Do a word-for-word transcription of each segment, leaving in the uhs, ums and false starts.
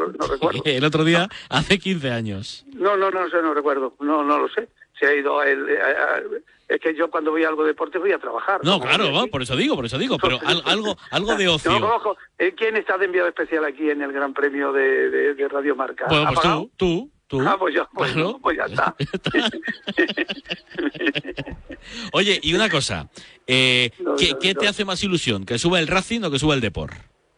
no recuerdo. El otro día, hace quince años. No, no, no sé, no recuerdo, no, no lo sé. Se ha ido el, es que yo cuando voy a algo de deporte voy a trabajar. No, claro, va, por eso digo, por eso digo, pero al, algo algo de ocio. No conozco. ¿Quién está de enviado especial aquí en el Gran Premio de, de, de Radio Marca? Bueno, pues tú, tú, tú. Ah, pues ya, pues, claro. no, pues ya está. Oye, y una cosa, eh, no, ¿qué, no, ¿qué no. te hace más ilusión? ¿Que suba el Racing o que suba el Depor?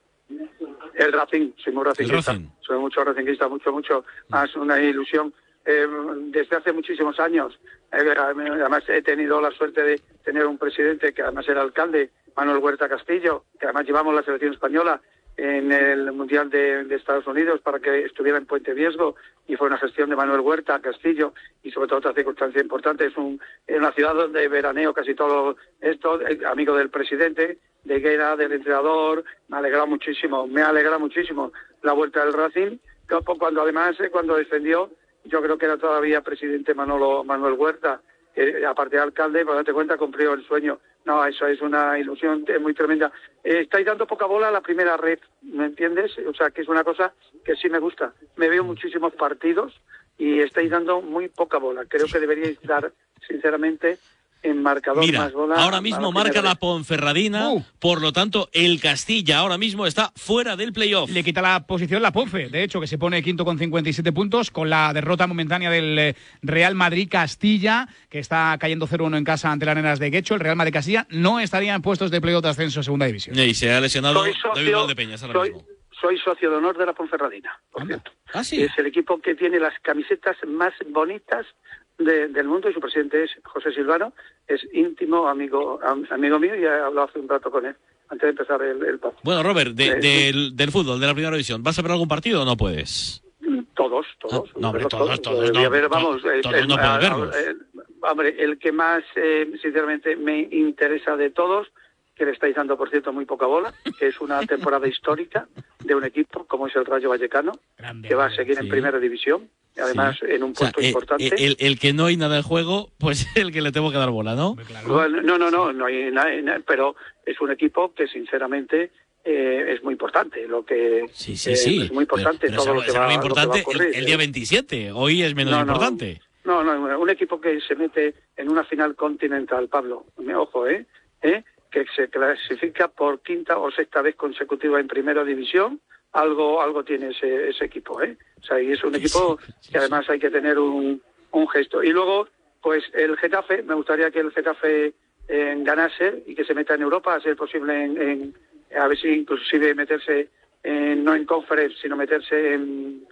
El Racing, soy muy racinguista. Racing. Soy mucho racinguista, mucho, mucho. Más una ilusión eh, desde hace muchísimos años. Eh, además he tenido la suerte de tener un presidente que además era alcalde, Manuel Huerta Castillo, que además llevamos la selección española en el Mundial de, de Estados Unidos para que estuviera en Puente Viesgo, y fue una gestión de Manuel Huerta Castillo, y sobre todo otra circunstancia importante, es un, es una ciudad donde veraneo casi todo esto, amigo del presidente, de Higuera, del entrenador. Me alegra muchísimo, me alegra muchísimo la vuelta del Racing, cuando además, cuando defendió, yo creo que era todavía presidente Manolo Manuel Huerta, que aparte de alcalde, para darte cuenta, cumplió el sueño. No, eso es una ilusión muy tremenda. Eh, estáis dando poca bola a la primera red, ¿me entiendes? O sea, que es una cosa que sí me gusta. Me veo muchísimos partidos y estáis dando muy poca bola. Creo que deberíais dar, sinceramente, en marcador Mira, más bola. ahora mismo marca la red. Ponferradina, uh. por lo tanto, el Castilla ahora mismo está fuera del playoff. Le quita la posición la Ponfe, de hecho, que se pone quinto con cincuenta y siete puntos, con la derrota momentánea del Real Madrid-Castilla, que está cayendo cero uno en casa ante las Nenas de Guecho. El Real Madrid-Castilla no estaría en puestos de playoff de ascenso a segunda división. Y se ha lesionado soy socio, David Valdepeñas ahora soy, mismo. Soy socio de honor de la Ponferradina, por Anda. cierto. ¿Ah, sí? Es el equipo que tiene las camisetas más bonitas de, del mundo, y su presidente es José Silvano, es íntimo amigo amigo mío, y he hablado hace un rato con él antes de empezar el, el partido. Bueno, Robert, de, eh, del, del fútbol, de la primera división, ¿vas a ver algún partido o no puedes? Todos, todos. Ah, no, hombre, todos, todos, todos no, a ver, vamos, todos, eh, todos el, no puedes a, verlos. A, el, hombre, el que más, eh, sinceramente, me interesa de todos, que le estáis dando, por cierto, muy poca bola, que es una temporada histórica de un equipo como es el Rayo Vallecano, Grande, que va a seguir sí. en primera división, además sí. en un puesto o sea, importante. El, el, el que no hay nada en juego, pues el que le tengo que dar bola, ¿no? Claro. Bueno, no, no, no, no hay nada, pero es un equipo que, sinceramente, eh, es muy importante. Lo que sí, sí, eh, sí. es muy importante pero, pero todo lo que va, muy importante lo que va a ocurrir, el, el día veintisiete. Hoy es menos no, importante. No, no, no, un equipo que se mete en una final continental, Pablo, ojo, ¿eh? ¿eh? que se clasifica por quinta o sexta vez consecutiva en primera división, algo algo tiene ese, ese equipo, ¿eh? O sea, y es un equipo sí, sí, que además hay que tener un, un gesto. Y luego, pues el Getafe, me gustaría que el Getafe eh, ganase y que se meta en Europa, a ser posible, en, en a ver si inclusive meterse, en, no en Conference, sino meterse en,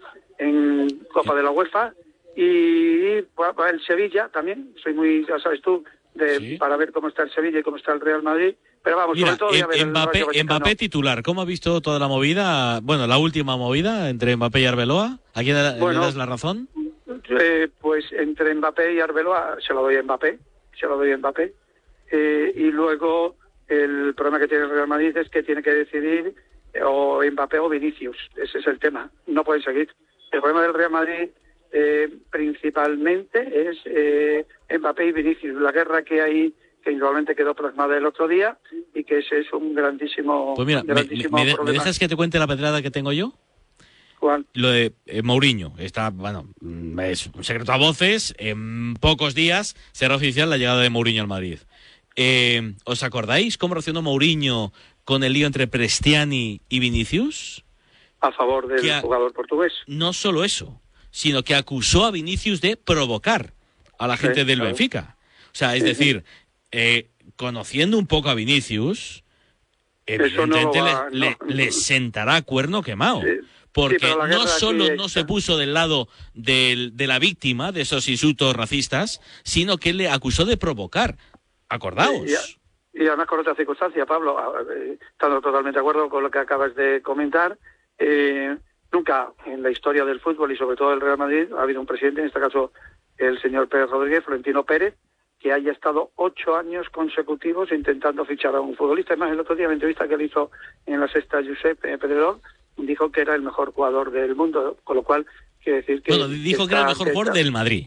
en Copa de la UEFA. Y pues, el Sevilla también, soy muy, ya sabes tú, de, sí. para ver cómo está el Sevilla y cómo está el Real Madrid. Pero vamos, Mira, sobre todo voy a ver Mbappé, el Mbappé titular, ¿cómo ha visto toda la movida? Bueno, la última movida entre Mbappé y Arbeloa. ¿A quién le, bueno, le das la razón? Eh, pues entre Mbappé y Arbeloa se lo doy a Mbappé, se lo doy a Mbappé. Eh, y luego el problema que tiene el Real Madrid es que tiene que decidir eh, o Mbappé o Vinicius. Ese es el tema, no pueden seguir. El problema del Real Madrid eh, principalmente es eh, Mbappé y Vinicius, la guerra que hay, que indudablemente quedó plasmada el otro día, y que ese es un grandísimo, pues mira, grandísimo me, me, problema. ¿Me dejas que te cuente la pedrada que tengo yo? ¿Cuál? Lo de eh, Mourinho. Está, bueno, es un secreto a voces. En pocos días será oficial la llegada de Mourinho al Madrid. Eh, ¿Os acordáis cómo reaccionó Mourinho con el lío entre Prestiani y Vinicius? A favor del a, jugador portugués. No solo eso, sino que acusó a Vinicius de provocar a la gente sí, del claro. Benfica. O sea, es sí, decir, eh, conociendo un poco a Vinicius, evidentemente no va, le, no, le, le sentará cuerno quemado. Sí. Porque sí, no solo no se puso del lado del, de la víctima de esos insultos racistas, sino que le acusó de provocar. Acordaos. Y, y además con otra circunstancia, Pablo, estando totalmente de acuerdo con lo que acabas de comentar, eh, nunca en la historia del fútbol y sobre todo del Real Madrid ha habido un presidente, en este caso el señor Pérez Rodríguez, Florentino Pérez, que haya estado ocho años consecutivos intentando fichar a un futbolista. Además, el otro día, en la entrevista que le hizo en la Sexta Josep Pedrerol, dijo que era el mejor jugador del mundo, con lo cual quiere decir que... Bueno, dijo que, que era el mejor jugador del Madrid.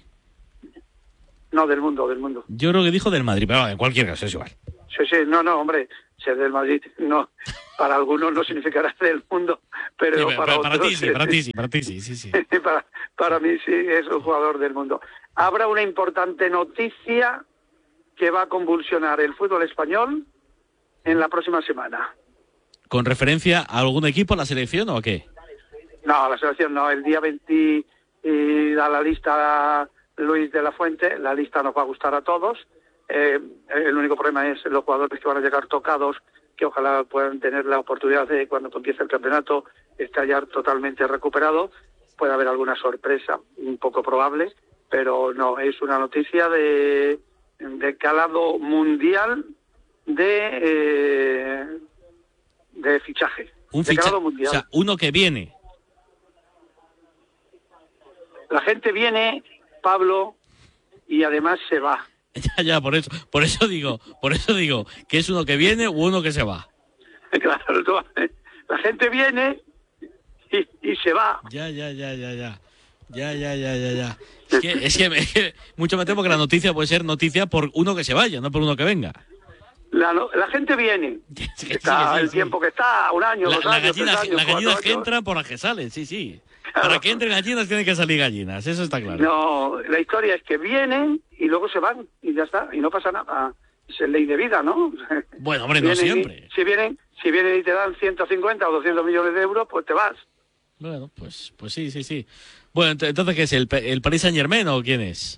No, del mundo, del mundo. Yo creo que dijo del Madrid, pero en cualquier caso es igual. Sí, sí, no, no, hombre, ser del Madrid no, para algunos no significará del mundo, pero sí, para, para, otros, para ti sí, para ti sí, para ti sí, sí, sí. para, para mí sí es un jugador del mundo. Habrá una importante noticia que va a convulsionar el fútbol español en la próxima semana. ¿Con referencia a algún equipo, a la selección o a qué? No, la selección no, el día veinte y da la lista Luis de la Fuente, la lista nos va a gustar a todos. Eh, el único problema es los jugadores que van a llegar tocados, que ojalá puedan tener la oportunidad de, cuando empiece el campeonato, estar ya totalmente recuperado. Puede haber alguna sorpresa, un poco probable, pero no, es una noticia de, de calado mundial de, eh, de fichaje. Un de fichaje, mundial. O sea, uno que viene. La gente viene, Pablo, y además se va. Ya, ya, por eso, por eso digo, por eso digo, que es uno que viene u uno que se va. Claro, la gente viene y, y se va. Ya, ya, ya, ya, ya. Ya, ya, ya, ya, ya. Es que, es que, es que mucho me temo que la noticia puede ser noticia por uno que se vaya, no por uno que venga. La, la gente viene. Es que está sí, sí, el sí. tiempo que está, un año, La, dos la años, gallina, tres años, las gallinas cuatro que años. entran por las que salen, sí, sí. Claro. Para que entren gallinas tienen que salir gallinas, eso está claro. No, la historia es que vienen y luego se van y ya está, y no pasa nada. Es ley de vida, ¿no? Bueno, hombre, no Vienen y- siempre. si vienen, si vienen y te dan ciento cincuenta o doscientos millones de euros, pues te vas. Bueno, pues, pues sí, sí, sí. Bueno, ent- entonces, ¿qué es? ¿El, P- el Paris Saint-Germain o quién es?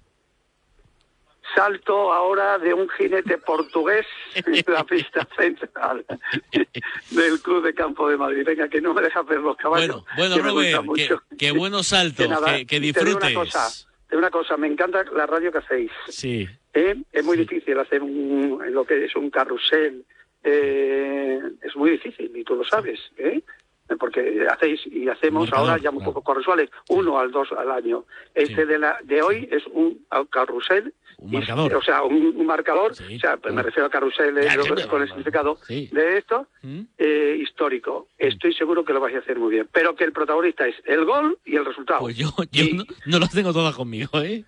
Salto ahora de un jinete portugués en la pista central del Club de Campo de Madrid. Venga, que no me dejas ver los caballos. Bueno, bueno, que me gusta Robert, que, mucho. que buenos saltos, Que nada, que, que y te digo disfrutes. Una cosa, te digo una cosa, me encanta la radio que hacéis. Sí. ¿Eh? Es muy Sí. difícil hacer un, lo que es un carrusel. Eh, es muy difícil y tú lo sabes, ¿eh? Porque hacéis y hacemos Marcador, ahora ya muy claro. pocos carruseles, uno al dos al año. Este Sí. de la de hoy es un carrusel. Un y- marcador. o sea, un, un marcador, Sí, o sea, pues sí. me refiero al carrusel eh, Ya, lo- sí, con el bueno, significado sí. de esto, ¿Mm? eh, histórico. Estoy seguro que lo vais a hacer muy bien, pero que el protagonista es el gol y el resultado. Pues yo, yo Y- no, no las tengo todas conmigo, ¿eh?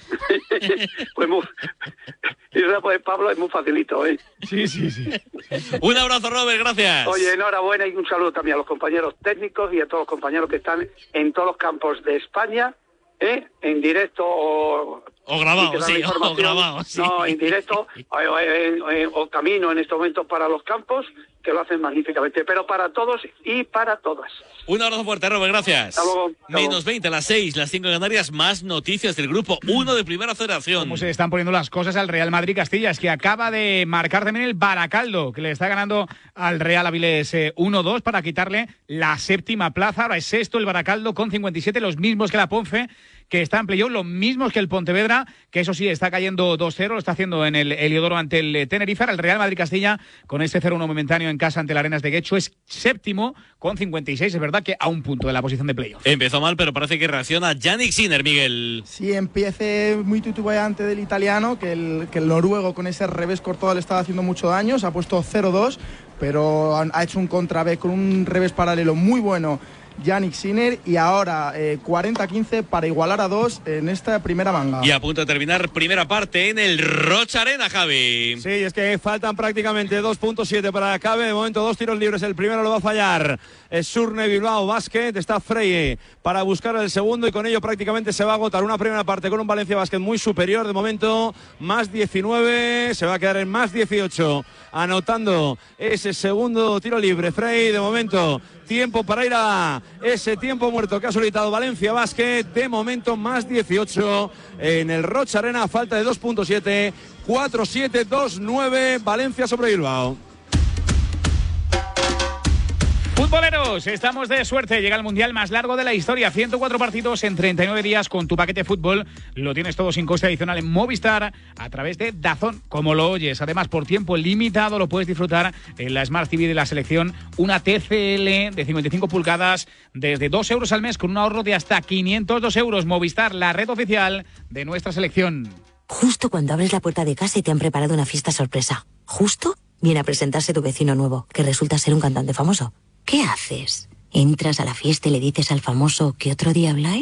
pues muy, y eso, pues, Pablo, es muy facilito, ¿eh? Sí, sí, sí. Un abrazo, Robert, gracias. Oye, enhorabuena y un saludo también a los compañeros técnicos y a todos los compañeros que están en todos los campos de España, ¿eh? En directo o... O grabado, y que dan sí, la o información. grabado, sí. No, en directo o, o- o- o camino en estos momentos para los campos, que lo hacen magníficamente, pero para todos y para todas. Un abrazo fuerte, Robert, gracias. Hasta luego, hasta Menos luego. veinte, las seis, las cinco en Canarias, más noticias del grupo uno de Primera Federación. Cómo se están poniendo las cosas al Real Madrid Castilla, es que acaba de marcar también el Baracaldo, que le está ganando al Real Avilés eh, uno dos para quitarle la séptima plaza. Ahora es sexto el Baracaldo con cincuenta y siete, los mismos que la Ponfe, que está en playoff, los mismos que el Pontevedra, que eso sí, está cayendo dos cero, lo está haciendo en el Heliodoro ante el eh, Tenerife. El Real Madrid Castilla, con este cero uno momentáneo en casa ante el Arenas de Guecho, es séptimo con cincuenta y seis, es verdad que a un punto de la posición de playoff. Empezó mal, pero parece que reacciona Yannick Sinner, Miguel. Sí, empiece muy titubeante del italiano, que el, que el noruego con ese revés cortado le estaba haciendo mucho daño, se ha puesto cero dos, pero ha hecho un contra B con un revés paralelo muy bueno Yannick Sinner, y ahora eh, cuarenta quince para igualar a dos en esta primera manga. Y a punto de terminar primera parte en el Rocha Arena, Javi. Sí, es que faltan prácticamente dos punto siete para Cabe. De momento dos tiros libres. El primero lo va a fallar es Surne Bilbao Basket. Está Freire para buscar el segundo y con ello prácticamente se va a agotar una primera parte con un Valencia Basket muy superior. De momento más diecinueve. Se va a quedar en más dieciocho anotando ese segundo tiro libre. Freire de momento tiempo para ir a ese tiempo muerto que ha solicitado Valencia Basket. De momento más dieciocho en el Rocha Arena, falta de dos punto siete, cuatro siete, dos nueve, Valencia sobre Bilbao. Futboleros, estamos de suerte. Llega el mundial más largo de la historia. ciento cuatro partidos en treinta y nueve días con tu paquete fútbol. Lo tienes todo sin coste adicional en Movistar a través de DAZN, como lo oyes. Además, por tiempo limitado lo puedes disfrutar en la Smart T V de la selección. Una T C L de cincuenta y cinco pulgadas desde dos euros al mes con un ahorro de hasta quinientos dos euros. Movistar, la red oficial de nuestra selección. Justo cuando abres la puerta de casa y te han preparado una fiesta sorpresa. Justo viene a presentarse tu vecino nuevo, que resulta ser un cantante famoso. ¿Qué haces? ¿Entras a la fiesta y le dices al famoso que otro día habláis?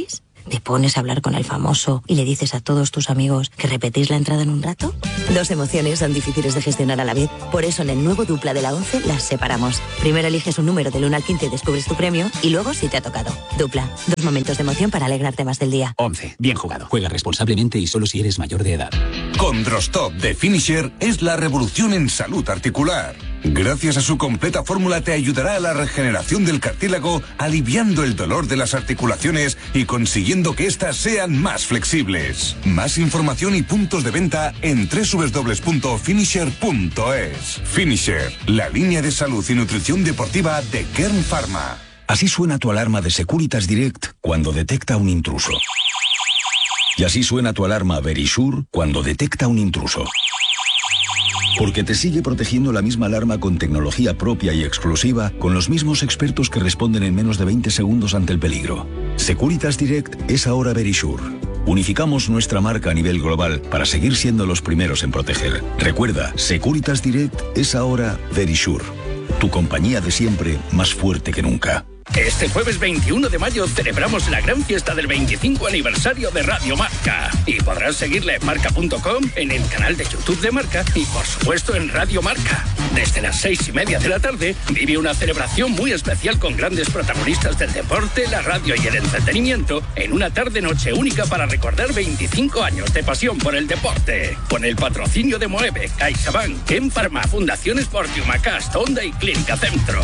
¿Te pones a hablar con el famoso y le dices a todos tus amigos que repetís la entrada en un rato? Dos emociones son difíciles de gestionar a la vez. Por eso en el nuevo Dupla de la once las separamos. Primero eliges un número del uno al quince y descubres tu premio, y luego si te ha tocado. Dupla, dos momentos de emoción para alegrarte más del día. once. Bien jugado. Juega responsablemente y solo si eres mayor de edad. Condrostop de Finisher es la revolución en salud articular. Gracias a su completa fórmula te ayudará a la regeneración del cartílago, aliviando el dolor de las articulaciones y consiguiendo que éstas sean más flexibles. Más información y puntos de venta en doble u doble u doble u punto finisher punto es. Finisher, la línea de salud y nutrición deportiva de Kern Pharma. Así suena tu alarma de Securitas Direct cuando detecta un intruso. Y así suena tu alarma Verisure cuando detecta un intruso. Porque te sigue protegiendo la misma alarma con tecnología propia y exclusiva, con los mismos expertos que responden en menos de veinte segundos ante el peligro. Securitas Direct es ahora Verisure. Unificamos nuestra marca a nivel global para seguir siendo los primeros en proteger. Recuerda, Securitas Direct es ahora Verisure. Tu compañía de siempre, más fuerte que nunca. Este jueves veintiuno de mayo celebramos la gran fiesta del veinticinco aniversario de Radio Marca. Y podrás seguirla en marca punto com, en el canal de YouTube de Marca y, por supuesto, en Radio Marca. Desde las seis y media de la tarde vive una celebración muy especial con grandes protagonistas del deporte, la radio y el entretenimiento en una tarde-noche única para recordar veinticinco años de pasión por el deporte. Con el patrocinio de Moeve, CaixaBank, Kern Pharma, Fundación Sportium, Acast, Honda y Clínica Centro.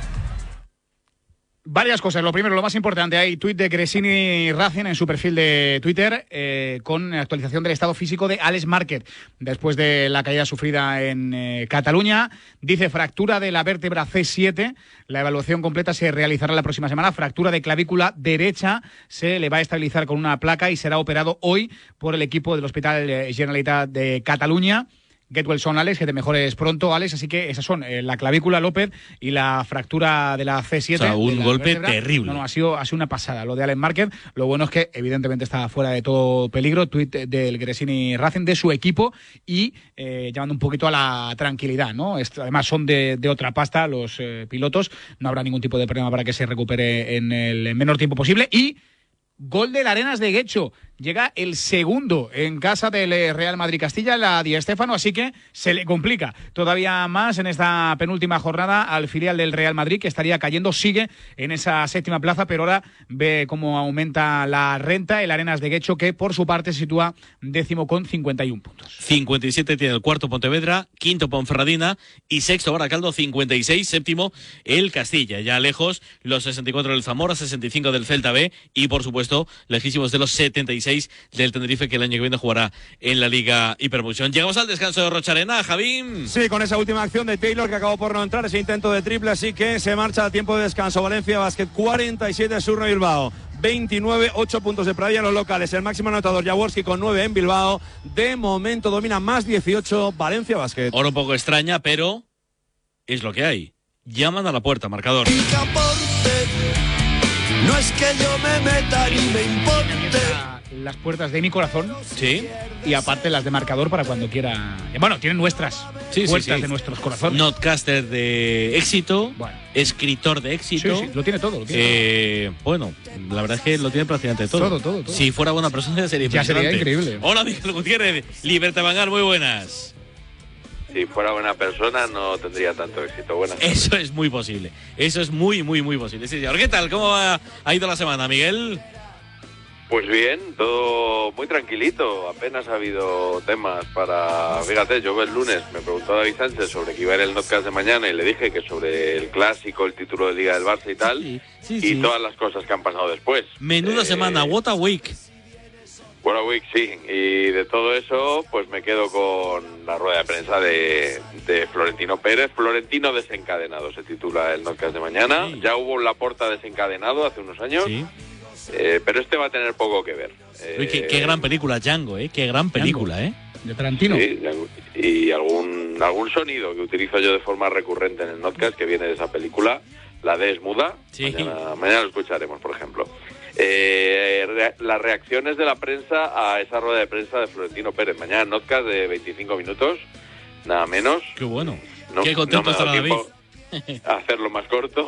Varias cosas. Lo primero, lo más importante, hay tuit de Gresini Racing en su perfil de Twitter eh, con actualización del estado físico de Alex Márquez después de la caída sufrida en eh, Cataluña. Dice fractura de la vértebra ce siete. La evaluación completa se realizará la próxima semana. Fractura de clavícula derecha. Se le va a estabilizar con una placa y será operado hoy por el equipo del Hospital Generalitat de Cataluña. Get well soon, Alex, que te mejores pronto, Alex. Así que esas son eh, la clavícula López y la fractura de la ce siete. O sea, un golpe vértebra. terrible. No, no, ha sido, ha sido una pasada lo de Alex Márquez. Lo bueno es que, evidentemente, está fuera de todo peligro. Tuit del Gresini Racing, de su equipo, y eh, llamando un poquito a la tranquilidad, ¿no? Esto, además, son de, de otra pasta los eh, pilotos. No habrá ningún tipo de problema para que se recupere en el menor tiempo posible. Y gol del Arenas de Guecho. Llega el segundo en casa del Real Madrid Castilla, la Di Stéfano, así que se le complica todavía más en esta penúltima jornada al filial del Real Madrid, que estaría cayendo. Sigue en esa séptima plaza, pero ahora ve cómo aumenta la renta el Arenas de Guecho, que por su parte se sitúa décimo con cincuenta y uno puntos. cincuenta y siete tiene el cuarto Pontevedra, quinto Ponferradina y sexto Baracaldo, cincuenta y seis, séptimo el Castilla. Ya lejos los sesenta y cuatro del Zamora, sesenta y cinco del Celta B y, por supuesto, lejísimos de los setenta y seis del Tenerife, que el año que viene jugará en la Liga Hipermotion. Llegamos al descanso de Rocharena, Javín. Sí, con esa última acción de Taylor que acabó por no entrar, ese intento de triple, así que se marcha a tiempo de descanso. Valencia Basket cuarenta y siete, Surne Bilbao veintinueve, ocho puntos de Pradilla en los locales. El máximo anotador Jaworski con nueve en Bilbao. De momento domina más dieciocho Valencia Basket. Ahora un poco extraña, pero es lo que hay. Llaman a la puerta, marcador. No es que yo me meta ni me importe. Las puertas de mi corazón. Sí. Y aparte las de marcador para cuando quiera. Bueno, tienen nuestras sí, puertas sí, sí. de nuestros corazones. Notcaster de éxito. Bueno. Escritor de éxito. Sí, sí, lo tiene todo. Lo tiene eh, todo. Bueno, la verdad es que lo tiene prácticamente todo. Todo, todo, todo. Si fuera buena persona sería ya impresionante. sería increíble. Hola, Miguel Gutiérrez. Libertad Vanguard, muy buenas. Si fuera buena persona no tendría tanto éxito. Buenas tardes. Eso es muy posible. Eso es muy, muy, muy posible. Sí, señor. ¿Qué tal? ¿Cómo ha, ha ido la semana, Miguel? Pues bien, todo muy tranquilito. Apenas ha habido temas para... Fíjate, yo el lunes me preguntó David Sánchez sobre que iba a ir el notcast de mañana y le dije que sobre el clásico, el título de Liga del Barça y tal, sí, sí, y sí. todas las cosas que han pasado después. Menuda eh... semana, what a week. What a week, sí. Y de todo eso, pues me quedo con la rueda de prensa de, de Florentino Pérez. Florentino desencadenado se titula el notcast de mañana. Sí. Ya hubo un Laporta desencadenado hace unos años. Sí. Eh, pero este va a tener poco que ver. Eh, Uy, qué, qué gran película, Django, ¿eh? Qué gran película, Django. ¿eh? De Tarantino. Sí, y algún, algún sonido que utilizo yo de forma recurrente en el notcast que viene de esa película. La D es muda. Sí. Mañana, mañana lo escucharemos, por ejemplo. Eh, re, las reacciones de la prensa a esa rueda de prensa de Florentino Pérez. Mañana notcast de veinticinco minutos, nada menos. Qué bueno. No, qué contento no estará David. A hacerlo más corto.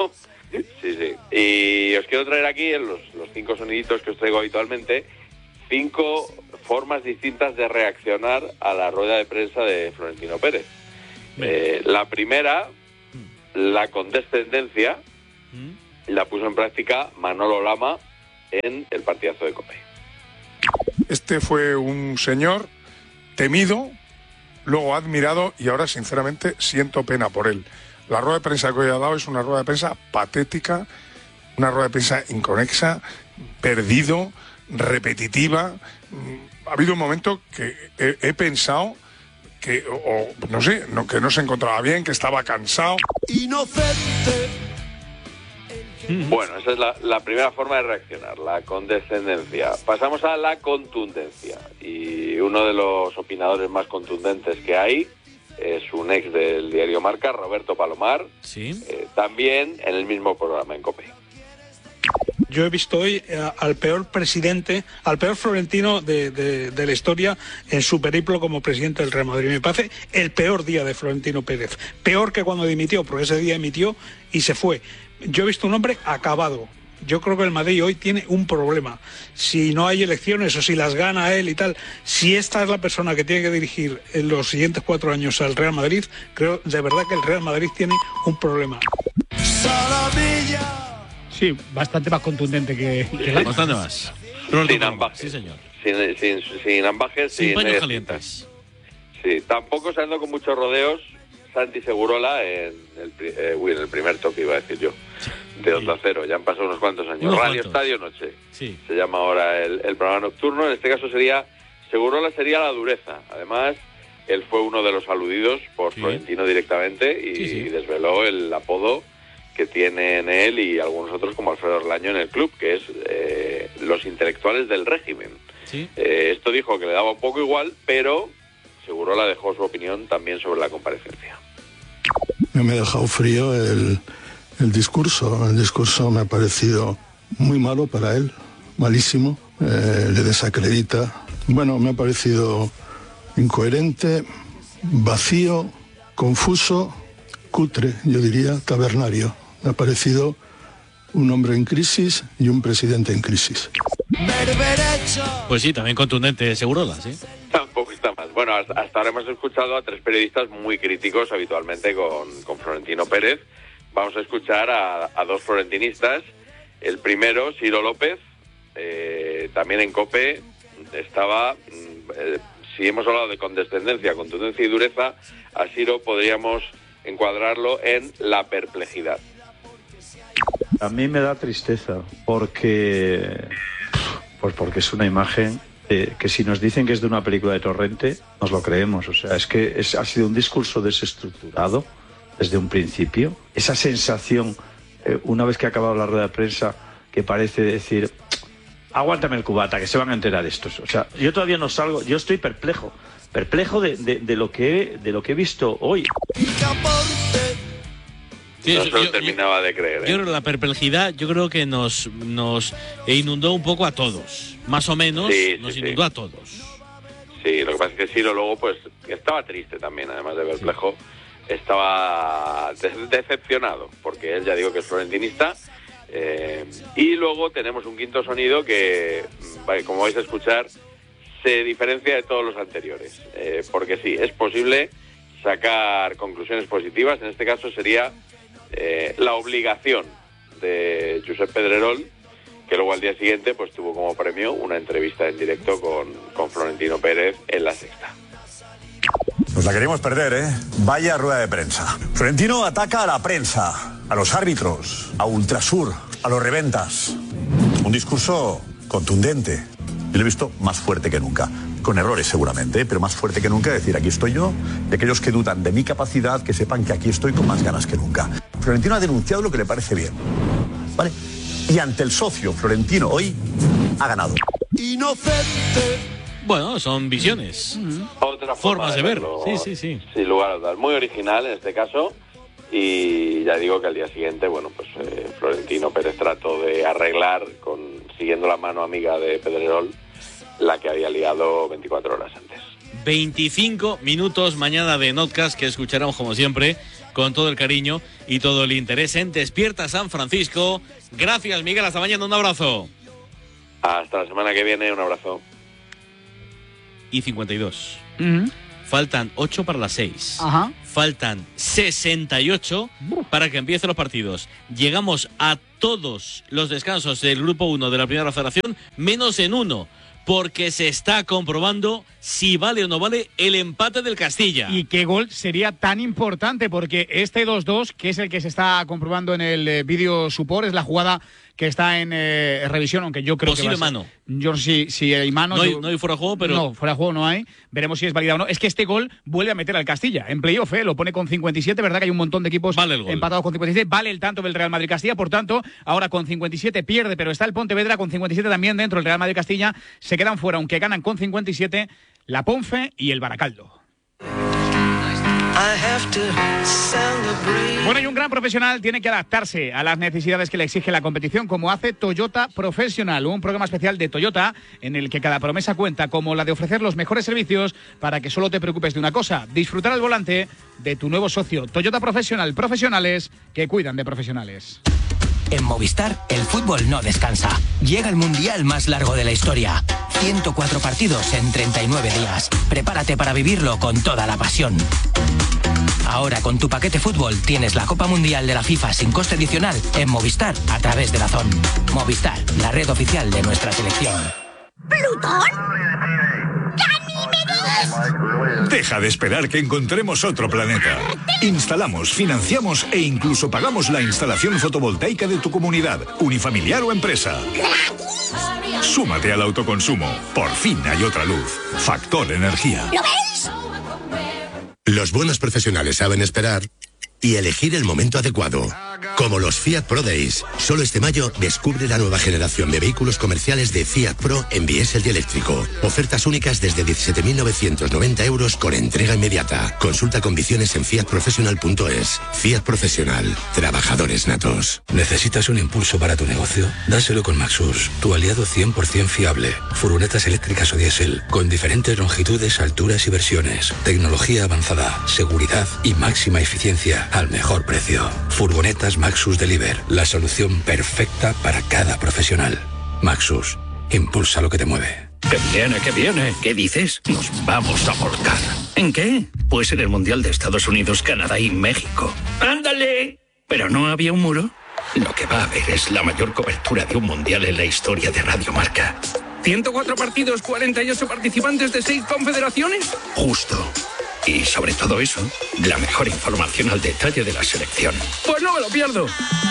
Sí, sí. Y os quiero traer aquí, en los, los cinco soniditos que os traigo habitualmente, cinco formas distintas de reaccionar a la rueda de prensa de Florentino Pérez. Eh, la primera, la condescendencia, ¿Mm? la puso en práctica Manolo Lama en el partidazo de COPE. Este fue un señor temido, luego admirado, y ahora sinceramente siento pena por él. La rueda de prensa que hoy ha dado es una rueda de prensa patética, una rueda de prensa inconexa, perdido, repetitiva. Ha habido un momento que he, he pensado que, o, o no sé, no, que no se encontraba bien, que estaba cansado. Inocente. Bueno, esa es la, la primera forma de reaccionar, la condescendencia. Pasamos a la contundencia. Y uno de los opinadores más contundentes que hay es un ex del diario Marca, Roberto Palomar, ¿Sí? eh, también en el mismo programa en COPE. Yo he visto hoy eh, al peor presidente, al peor Florentino de, de, de la historia en su periplo como presidente del Real Madrid. Me parece el peor día de Florentino Pérez. Peor que cuando dimitió, porque ese día emitió y se fue. Yo he visto un hombre acabado. Yo creo que el Madrid hoy tiene un problema. Si no hay elecciones o si las gana él y tal, si esta es la persona que tiene que dirigir en los siguientes cuatro años al Real Madrid, creo de verdad que el Real Madrid tiene un problema. Sí, bastante más contundente que, que la... Bastante más. Sin ambajes. Sí, señor. Sin, sin, sin ambajes, sin, sin paños calientes. Sí, tampoco se andó con muchos rodeos Santi Segurola en el, eh, uy, en el primer toque, iba a decir yo, de Onda Cero. Ya han pasado unos cuantos años. Unos Radio cuantos. Estadio Noche. Sí. Se llama ahora el, el programa nocturno. En este caso sería, Segurola sería la dureza. Además, él fue uno de los aludidos por sí. Florentino directamente y, sí, sí. y desveló el apodo que tienen él y algunos otros como Alfredo Orlaño en el club, que es eh, los intelectuales del régimen. ¿Sí? Eh, esto dijo que le daba un poco igual, pero Segurola dejó su opinión también sobre la comparecencia. Me ha dejado frío el, el discurso. El discurso me ha parecido muy malo para él, malísimo, eh, le desacredita. Bueno, me ha parecido incoherente, vacío, confuso, cutre, yo diría, tabernario. Me ha parecido un hombre en crisis y un presidente en crisis. Pues sí, también contundente, Segurola, sí. Tampoco está mal. Bueno, hasta, hasta ahora hemos escuchado a tres periodistas muy críticos habitualmente con, con Florentino Pérez. Vamos a escuchar a, a dos florentinistas. El primero, Ciro López, eh, también en COPE, estaba... Eh, si hemos hablado de condescendencia, contundencia y dureza, a Ciro podríamos encuadrarlo en la perplejidad. A mí me da tristeza porque pues porque es una imagen eh, que si nos dicen que es de una película de Torrente nos lo creemos. O sea, es que es, ha sido un discurso desestructurado desde un principio. Esa sensación eh, una vez que ha acabado la rueda de prensa que parece decir aguántame el cubata que se van a enterar estos. O sea, yo todavía no salgo, yo estoy perplejo perplejo de, de, de lo que de lo que he visto hoy. Sí, no se lo terminaba yo, de creer. ¿eh? Yo creo que la perplejidad, yo creo que nos nos inundó un poco a todos, más o menos, sí, sí, nos sí. inundó a todos. Sí, lo que pasa es que Ciro luego pues estaba triste también, además de perplejo, sí. estaba de- decepcionado, porque él ya digo que es florentinista. Eh, y luego tenemos un quinto sonido que, como vais a escuchar, se diferencia de todos los anteriores, eh, porque sí, es posible sacar conclusiones positivas. En este caso sería eh, la obligación de Josep Pedrerol, que luego al día siguiente pues tuvo como premio una entrevista en directo con, con Florentino Pérez en La Sexta. Pues la queríamos perder, ¿eh? Vaya rueda de prensa. Florentino ataca a la prensa, a los árbitros, a Ultrasur, a los reventas. Un discurso contundente. Yo lo he visto más fuerte que nunca. Con errores seguramente, ¿eh? Pero más fuerte que nunca. Decir, aquí estoy yo. De aquellos que dudan de mi capacidad, que sepan que aquí estoy con más ganas que nunca. Florentino ha denunciado lo que le parece bien. ¿Vale? Y ante el socio, Florentino hoy ha ganado. Inocente. Bueno, son visiones. Otra forma Formas de verlo. Sí, sí, sí. Sin lugar a dudas. Muy original en este caso. Y ya digo que al día siguiente, bueno, pues eh, Florentino Pérez trató de arreglar, con siguiendo la mano amiga de Pedrerol, la que había liado veinticuatro horas antes. veinticinco minutos mañana de Notcast que escucharemos como siempre con todo el cariño y todo el interés en Despierta San Francisco. Gracias, Miguel, hasta mañana, un abrazo. Hasta la semana que viene, un abrazo. Y cincuenta y dos. Uh-huh. Faltan ocho para las seis. Ajá. Faltan sesenta y ocho para que empiecen los partidos. Llegamos a todos los descansos del grupo uno de la Primera Federación, menos en uno, porque se está comprobando si vale o no vale el empate del Castilla. Y qué gol sería tan importante, porque este dos dos, que es el que se está comprobando en el eh, vídeo support, es la jugada que está en eh, revisión, aunque yo creo Posible que va a ser, mano. Yo no sé si, si hay mano. No hay, yo, no hay fuera de juego, pero... No, fuera de juego no hay. Veremos si es válida o no. Es que este gol vuelve a meter al Castilla en playoff, ¿eh? Lo pone con cincuenta y siete, ¿verdad? Que hay un montón de equipos vale el gol. empatados con cincuenta y siete. Vale el tanto del Real Madrid-Castilla, por tanto, ahora con cincuenta y siete pierde, pero está el Pontevedra con cincuenta y siete también dentro. El Real Madrid-Castilla se quedan fuera, aunque ganan con cincuenta y siete la Ponfe y el Baracaldo. Bueno, y un gran profesional tiene que adaptarse a las necesidades que le exige la competición, como hace Toyota Professional, un programa especial de Toyota en el que cada promesa cuenta, como la de ofrecer los mejores servicios para que solo te preocupes de una cosa: disfrutar al volante de tu nuevo socio. Toyota Professional, profesionales que cuidan de profesionales. En Movistar, el fútbol no descansa. Llega el mundial más largo de la historia. ciento cuatro partidos en treinta y nueve días. Prepárate para vivirlo con toda la pasión. Ahora con tu paquete fútbol tienes la Copa Mundial de la FIFA sin coste adicional en Movistar a través de DAZN. Movistar, la red oficial de nuestra selección. ¿Plutón? ¡Ganímedes! Deja de esperar que encontremos otro planeta. Instalamos, financiamos e incluso pagamos la instalación fotovoltaica de tu comunidad, unifamiliar o empresa. Súmate al autoconsumo. Por fin hay otra luz. Factor Energía. ¿Lo veis? Los buenos profesionales saben esperar y elegir el momento adecuado. Como los Fiat Pro Days. Solo este mayo descubre la nueva generación de vehículos comerciales de Fiat Pro en diésel y eléctrico. Ofertas únicas desde diecisiete mil novecientos noventa euros con entrega inmediata. Consulta condiciones en fiat professional punto es. Fiat Profesional. Trabajadores natos. ¿Necesitas un impulso para tu negocio? Dáselo con Maxus, tu aliado cien por ciento fiable. Furgonetas eléctricas o diésel, con diferentes longitudes, alturas y versiones. Tecnología avanzada, seguridad y máxima eficiencia al mejor precio. Furgonetas Maxus Deliver, la solución perfecta para cada profesional. Maxus, impulsa lo que te mueve. ¡Que viene, que viene! ¿Qué dices? Nos vamos a volcar. ¿En qué? Pues en el Mundial de Estados Unidos, Canadá y México. ¡Ándale! ¿Pero no había un muro? Lo que va a haber es la mayor cobertura de un Mundial en la historia de Radio Marca. ¿ciento cuatro partidos, cuarenta y ocho participantes de seis confederaciones? Justo. Y sobre todo eso, la mejor información al detalle de la selección. ¡Pues no me lo pierdo!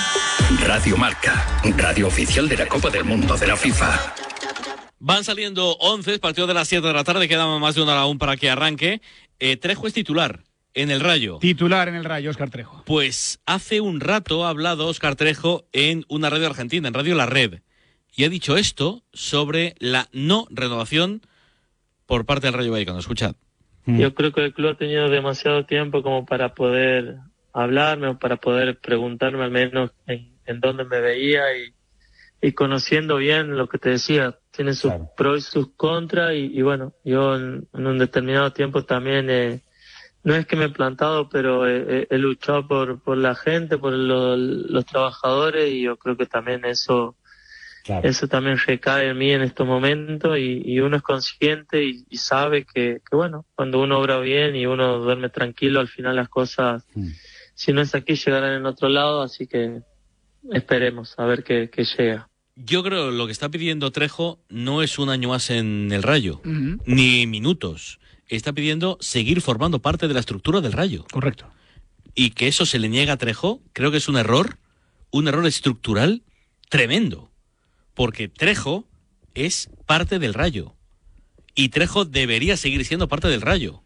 Radio Marca, radio oficial de la Copa del Mundo de la FIFA. Van saliendo once, partido de las siete de la tarde, queda más de una hora aún para que arranque. Eh, Trejo es titular en el Rayo. Titular en el Rayo, Óscar Trejo. Pues hace un rato ha hablado Óscar Trejo en una radio argentina, en Radio La Red, y ha dicho esto sobre la no renovación por parte del Rayo Vallecano. Escuchad. Yo creo que el club ha tenido demasiado tiempo como para poder hablarme o para poder preguntarme al menos en, en dónde me veía y, y conociendo bien lo que te decía, tiene sus claro. pros y sus contras y, y bueno, yo en, en un determinado tiempo también eh, no es que me he plantado, pero he, he luchado por, por la gente, por lo, los trabajadores y yo creo que también eso Claro. Eso también recae en mí en estos momentos y, y uno es consciente y, y sabe que, que, bueno, cuando uno obra bien y uno duerme tranquilo, al final las cosas, mm. si no es aquí, llegarán en otro lado, así que esperemos a ver qué, qué llega. Yo creo que lo que está pidiendo Trejo no es un año más en el Rayo, Uh-huh. ni minutos. Está pidiendo seguir formando parte de la estructura del Rayo. Correcto. Y que eso se le niega a Trejo, creo que es un error, un error estructural tremendo. Porque Trejo es parte del Rayo. Y Trejo debería seguir siendo parte del Rayo.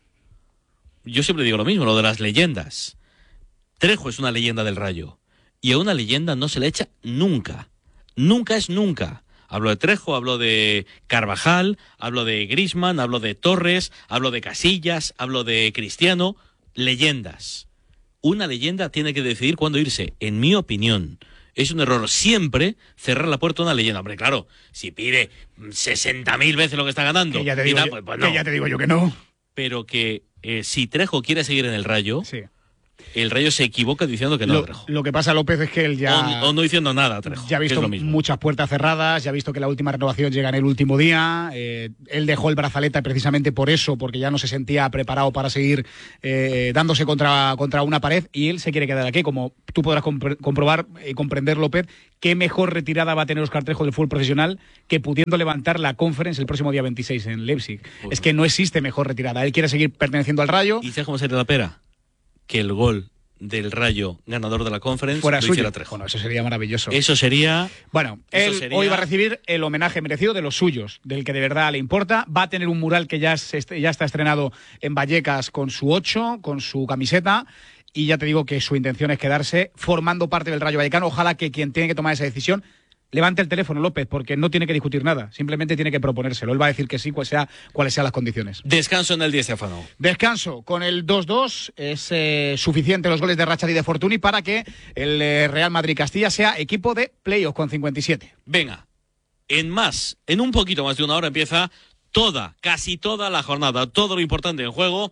Yo siempre digo lo mismo, lo de las leyendas. Trejo es una leyenda del Rayo. Y a una leyenda no se le echa nunca. Nunca es nunca. Hablo de Trejo, hablo de Carvajal, hablo de Griezmann, hablo de Torres, hablo de Casillas, hablo de Cristiano. Leyendas. Una leyenda tiene que decidir cuándo irse, en mi opinión. Es un error siempre cerrar la puerta a una leyenda. Hombre, claro, si pide sesenta mil veces lo que está ganando. Que ya te digo, da, yo, pues, pues no. que ya te digo yo que no. Pero que eh, si Trejo quiere seguir en el Rayo, sí. el Rayo se equivoca diciendo que no, lo, Trejo. Lo que pasa, López, es que él ya... O, o no diciendo nada, Trejo. Ya ha visto muchas puertas cerradas, ya ha visto que la última renovación llega en el último día. Eh, él dejó el brazalete precisamente por eso, porque ya no se sentía preparado para seguir eh, dándose contra, contra una pared, y él se quiere quedar aquí. Como tú podrás compr- comprobar y eh, comprender, López, qué mejor retirada va a tener Óscar Trejo del fútbol profesional que pudiendo levantar la Conference el próximo día veintiséis en Leipzig. Uf. Es que no existe mejor retirada. Él quiere seguir perteneciendo al Rayo. ¿Y sabes cómo sería la pera? Que el gol del Rayo ganador de la Conference fuera lo suyo. hiciera Trejo. Bueno, eso sería maravilloso. Eso sería... Bueno, eso él sería... hoy va a recibir el homenaje merecido de los suyos, del que de verdad le importa. Va a tener un mural que ya, se, ya está estrenado en Vallecas con su ocho, con su camiseta, y ya te digo que su intención es quedarse formando parte del Rayo Vallecano. Ojalá que quien tiene que tomar esa decisión levante el teléfono, López, porque no tiene que discutir nada, simplemente tiene que proponérselo. Él va a decir que sí, cual sea, cuáles sean las condiciones. Descanso en el Di Stéfano. Descanso. Con el dos dos es eh, suficiente los goles de Rachad y de Fortuny para que el eh, Real Madrid-Castilla sea equipo de playoff con cincuenta y siete. Venga, en más, en un poquito más de una hora empieza toda, casi toda la jornada, todo lo importante en juego.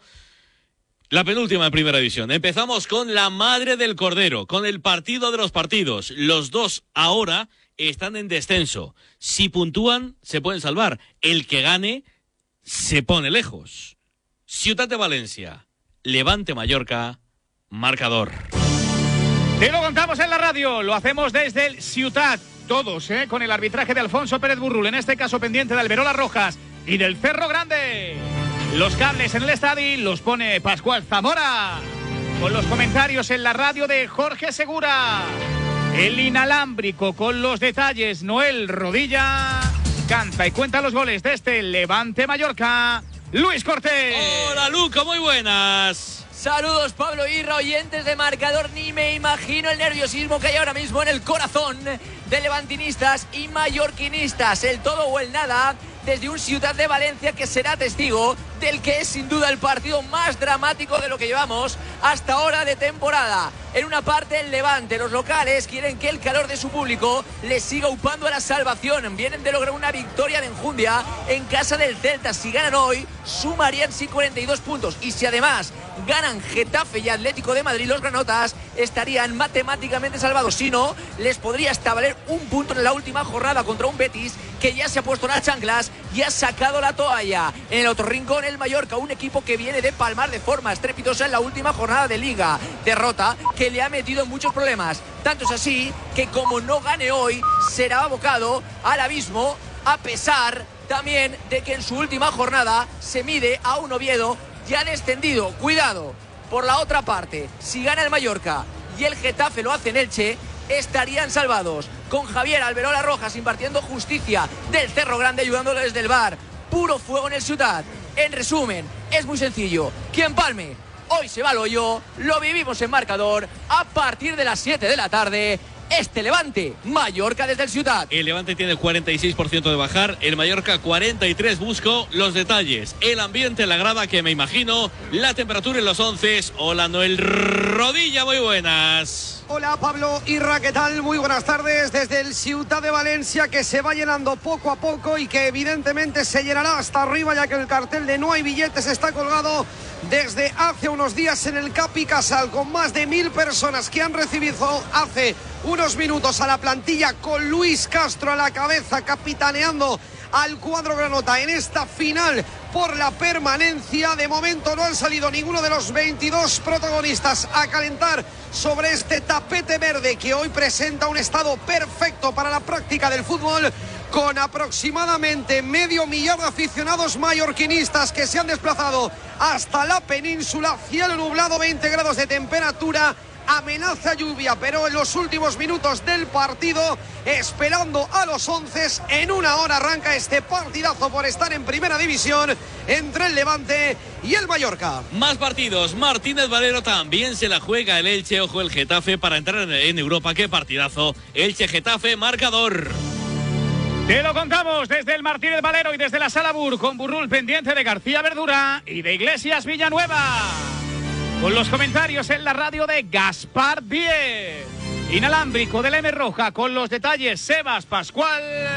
La penúltima en Primera División. Empezamos con la Madre del Cordero, con el partido de los partidos. Los dos ahora están en descenso. Si puntúan, se pueden salvar. El que gane se pone lejos. Ciutat de Valencia, Levante Mallorca, marcador. Te lo contamos en la radio, lo hacemos desde el Ciutat, todos, ¿eh? Con el arbitraje de Alfonso Pérez Burrul, en este caso pendiente de Alberola Rojas y del Cerro Grande. Los cables en el estadio los pone Pascual Zamora, con los comentarios en la radio de Jorge Segura. El inalámbrico con los detalles, Noel Rodilla. Canta y cuenta los goles de este Levante Mallorca, Luis Cortés. Hola, Luca, muy buenas. Saludos, Pablo Irra, oyentes de Marcador. Ni me imagino el nerviosismo que hay ahora mismo en el corazón de levantinistas y mallorquinistas. El todo o el nada desde un Ciutat de Valencia que será testigo del que es sin duda el partido más dramático de lo que llevamos hasta ahora de temporada. En una parte el Levante, los locales quieren que el calor de su público les siga upando a la salvación. Vienen de lograr una victoria de enjundia en casa del Celta. Si ganan hoy, sumarían sí cuarenta y dos puntos. Y si además ganan Getafe y Atlético de Madrid, los granotas estarían matemáticamente salvados. Si no, les podría hasta valer un punto en la última jornada contra un Betis que ya se ha puesto las chanclas y ha sacado la toalla. En el otro rincón, el Mallorca, un equipo que viene de palmar de forma estrepitosa en la última jornada de Liga. Derrota que le ha metido en muchos problemas. Tanto es así que como no gane hoy, será abocado al abismo, a pesar también de que en su última jornada se mide a un Oviedo ya descendido. Cuidado, por la otra parte, si gana el Mallorca y el Getafe lo hace en Elche, estarían salvados, con Javier Alberola Rojas impartiendo justicia del Cerro Grande, ayudándolo desde el bar. Puro fuego en el Ciutat. En resumen, es muy sencillo. Quien palme hoy se va al hoyo. Lo vivimos en Marcador a partir de las siete de la tarde. Este Levante, Mallorca desde el Ciutat. El Levante tiene cuarenta y seis por ciento de bajar, el Mallorca cuarenta y tres. Busco los detalles, el ambiente, la grada que me imagino, la temperatura en los once. Hola, Noel Rodilla, muy buenas. Hola, Pablo Irra, ¿qué tal? Muy buenas tardes desde el Ciutat de Valencia, que se va llenando poco a poco y que evidentemente se llenará hasta arriba, ya que el cartel de no hay billetes está colgado desde hace unos días en el Capi Casal, con más de mil personas que han recibido hace unos minutos a la plantilla, con Luis Castro a la cabeza, capitaneando al cuadro granota en esta final por la permanencia. De momento no han salido ninguno de los veintidós protagonistas a calentar sobre este tapete verde que hoy presenta un estado perfecto para la práctica del fútbol, con aproximadamente medio millar de aficionados mallorquinistas que se han desplazado hasta la península. Cielo nublado, veinte grados de temperatura, amenaza lluvia, pero en los últimos minutos del partido, esperando a los once, en una hora arranca este partidazo por estar en primera división entre el Levante y el Mallorca. Más partidos, Martínez Valero también se la juega el Elche, ojo el Getafe para entrar en Europa. Qué partidazo, Elche-Getafe, marcador. Te lo contamos desde el Martínez Valero y desde la Sala Bur, con Burrul pendiente de García Verdura y de Iglesias Villanueva. Con los comentarios en la radio de Gaspar Díez. Inalámbrico de la M Roja, con los detalles Sebas Pascual.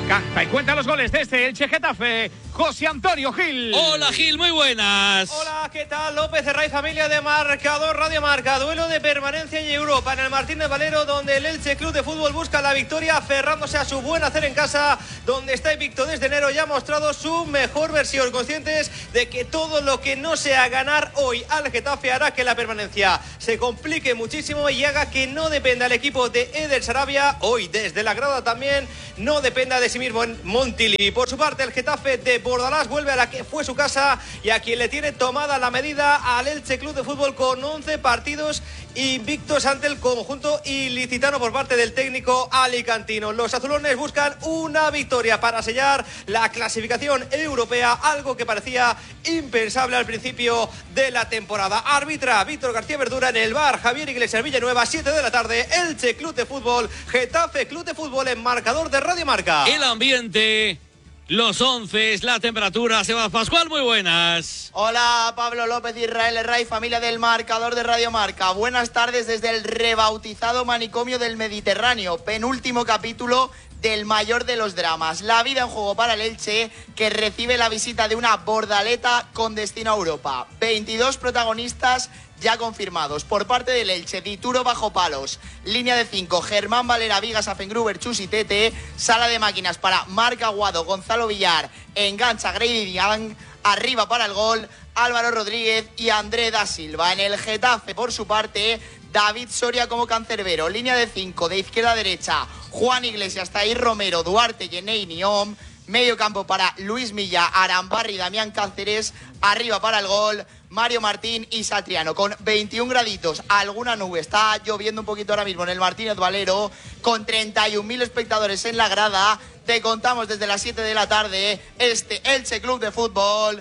Canta y cuenta los goles de este Elche Getafe, José Antonio Gil. Hola Gil, muy buenas. Hola, ¿qué tal? López Herray, familia de Marcador Radio Marca. Duelo de permanencia en Europa en el Martínez Valero, donde el Elche Club de Fútbol busca la victoria aferrándose a su buen hacer en casa, donde está invicto desde enero y ha mostrado su mejor versión, conscientes de que todo lo que no sea ganar hoy al Getafe hará que la permanencia se complique muchísimo y haga que no dependa el equipo de Eder Sarabia, hoy desde la grada también, no dependa de sí mismo en Montilivi. Por su parte, el Getafe de Bordalás vuelve a la que fue su casa y a quien le tiene tomada la medida al Elche Club de Fútbol, con once partidos invictos ante el conjunto ilicitano por parte del técnico alicantino. Los azulones buscan una victoria para sellar la clasificación europea, algo que parecía impensable al principio de la temporada. Arbitra Víctor García Verdura, en el bar Javier Iglesias Villanueva, siete de la tarde, Elche Club de Fútbol, Getafe Club de Fútbol, en Marcador de Radio Marca. El ambiente, los once, la temperatura. Sebas Pascual, muy buenas. Hola, Pablo López, Israel Herray, familia del Marcador de Radio Marca. Buenas tardes desde el rebautizado manicomio del Mediterráneo, penúltimo capítulo del mayor de los dramas. La vida en juego para el Elche, que recibe la visita de una Bordaleta con destino a Europa. veintidós protagonistas ya confirmados. Por parte del Elche, Dituro bajo palos, línea de cinco, Germán Valera, Vigas, Afengruber, Chus y Tete, sala de máquinas para Marc Aguado, Gonzalo Villar, engancha Grady Diang, arriba para el gol, Álvaro Rodríguez y André da Silva. En el Getafe, por su parte, David Soria como cancerbero, línea de cinco, de izquierda a derecha, Juan Iglesias, Tahir Romero, Duarte, Yenei Niom, medio campo para Luis Milla, Arambarri, Damián Cáceres, arriba para el gol, Mario Martín y Satriano, con veintiún graditos, alguna nube, está lloviendo un poquito ahora mismo en el Martínez Valero, con treinta y un mil espectadores en la grada. Te contamos desde las siete de la tarde este Elche Club de Fútbol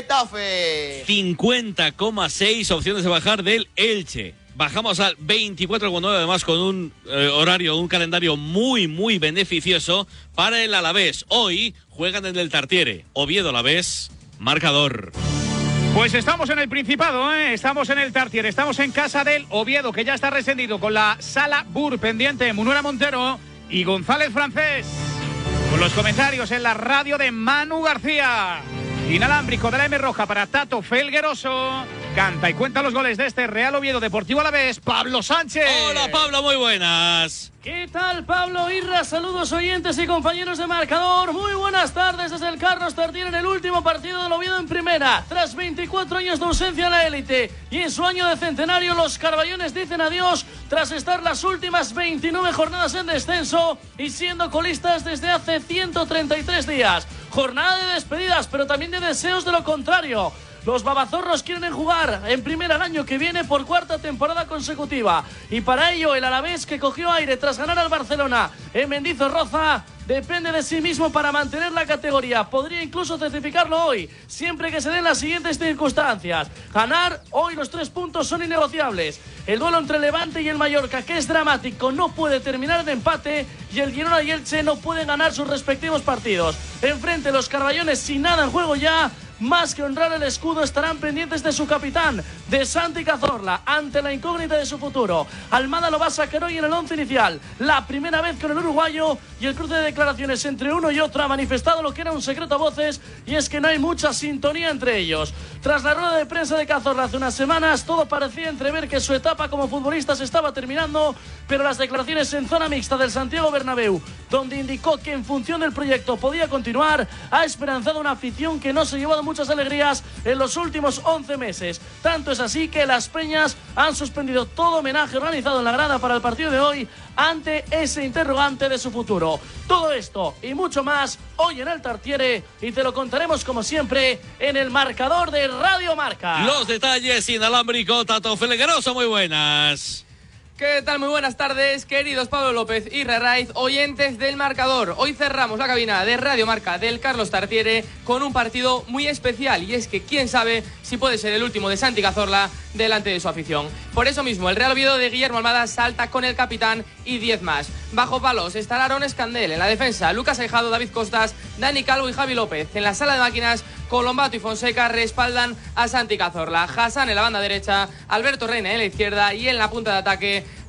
Getafe. cincuenta coma seis opciones de bajar del Elche. Bajamos al veinticuatro coma nueve, además con un eh, horario, un calendario muy, muy beneficioso para el Alavés. Hoy juegan en el Tartiere, Oviedo Alavés, marcador. Pues estamos en el Principado, ¿eh? Estamos en el Tartiere, estamos en casa del Oviedo, que ya está rescendido con la Sala Bur pendiente, Munuera Montero y González Francés. Con los comentarios en la radio de Manu García. Inalámbrico de la M Roja para Tato Felgueroso. Canta y cuenta los goles de este Real Oviedo Deportivo Alavés, Pablo Sánchez. Hola Pablo, muy buenas. ¿Qué tal, Pablo Irra? Saludos oyentes y compañeros de Marcador. Muy buenas tardes desde el Carlos Tartiere en el último partido del Oviedo en primera. Tras veinticuatro años de ausencia en la élite y en su año de centenario, los carballones dicen adiós tras estar las últimas veintinueve jornadas en descenso y siendo colistas desde hace ciento treinta y tres días. Jornada de despedidas, pero también de deseos de lo contrario. Los babazorros quieren jugar en primera el año que viene por cuarta temporada consecutiva. Y para ello el Alavés, que cogió aire tras ganar al Barcelona en Mendizorroza, depende de sí mismo para mantener la categoría. Podría incluso certificarlo hoy, siempre que se den las siguientes circunstancias. Ganar hoy, los tres puntos son innegociables. El duelo entre Levante y el Mallorca, que es dramático, no puede terminar en empate, y el Girona y Elche no pueden ganar sus respectivos partidos. Enfrente los carballones, sin nada en juego ya, más que honrar el escudo, estarán pendientes de su capitán, de Santi Cazorla, ante la incógnita de su futuro. Almada lo va a sacar hoy en el once inicial, la primera vez con el uruguayo, y el cruce de declaraciones entre uno y otro ha manifestado lo que era un secreto a voces, y es que no hay mucha sintonía entre ellos. Tras la rueda de prensa de Cazorla hace unas semanas, todo parecía entrever que su etapa como futbolista se estaba terminando, pero las declaraciones en zona mixta del Santiago Bernabéu, donde indicó que en función del proyecto podía continuar, ha esperanzado una afición que no se ha llevado muchas alegrías en los últimos once meses. Tanto es así que las Peñas han suspendido todo homenaje organizado en la grada para el partido de hoy ante ese interrogante de su futuro. Todo esto y mucho más hoy en el Tartiere, y te lo contaremos como siempre en el Marcador de Radio Marca. Los detalles inalámbrico, Tato Felgueroso, muy buenas. ¿Qué tal? Muy buenas tardes, queridos Pablo López y Raiz, oyentes del Marcador. Hoy cerramos la cabina de Radio Marca del Carlos Tartiere con un partido muy especial, y es que quién sabe si puede ser el último de Santi Cazorla delante de su afición. Por eso mismo, el Real Oviedo de Guillermo Almada salta con el capitán y diez más. Bajo palos estará Aaron Escandel, en la defensa Lucas Aijado, David Costas, Dani Calvo y Javi López. En la sala de máquinas, Colombato y Fonseca respaldan a Santi Cazorla. Hassan en la banda derecha, Alberto Reina en la izquierda, y en la punta de ataque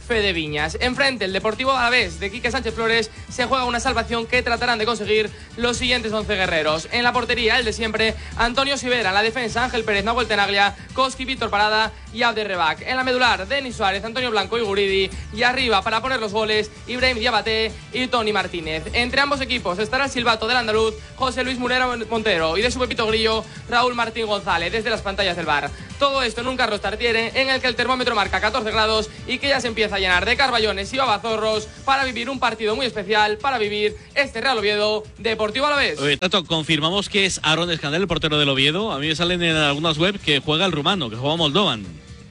Fede Viñas. Enfrente, el Deportivo Alavés de Quique Sánchez Flores se juega una salvación que tratarán de conseguir los siguientes once guerreros. En la portería, el de siempre, Antonio Sivera. En la defensa, Ángel Pérez, Nahuel Tenaglia, Koski, Víctor Parada y Abderrebac. En la medular, Denis Suárez, Antonio Blanco y Guridi. Y arriba, para poner los goles, Ibrahim Diabaté y Tony Martínez. Entre ambos equipos estará el silbato del andaluz José Luis Murera Montero y de su Pepito Grillo, Raúl Martín González, desde las pantallas del bar. Todo esto en un Carlos Tartiere en el que el termómetro marca catorce grados y que ya se empieza a llenar de carballones y babazorros para vivir un partido muy especial, para vivir este Real Oviedo Deportivo Alavés. Oye, Tato, confirmamos que es Aaron Escandel, el portero del Oviedo. A mí me salen en algunas webs que juega el rumano, que juega Moldovan.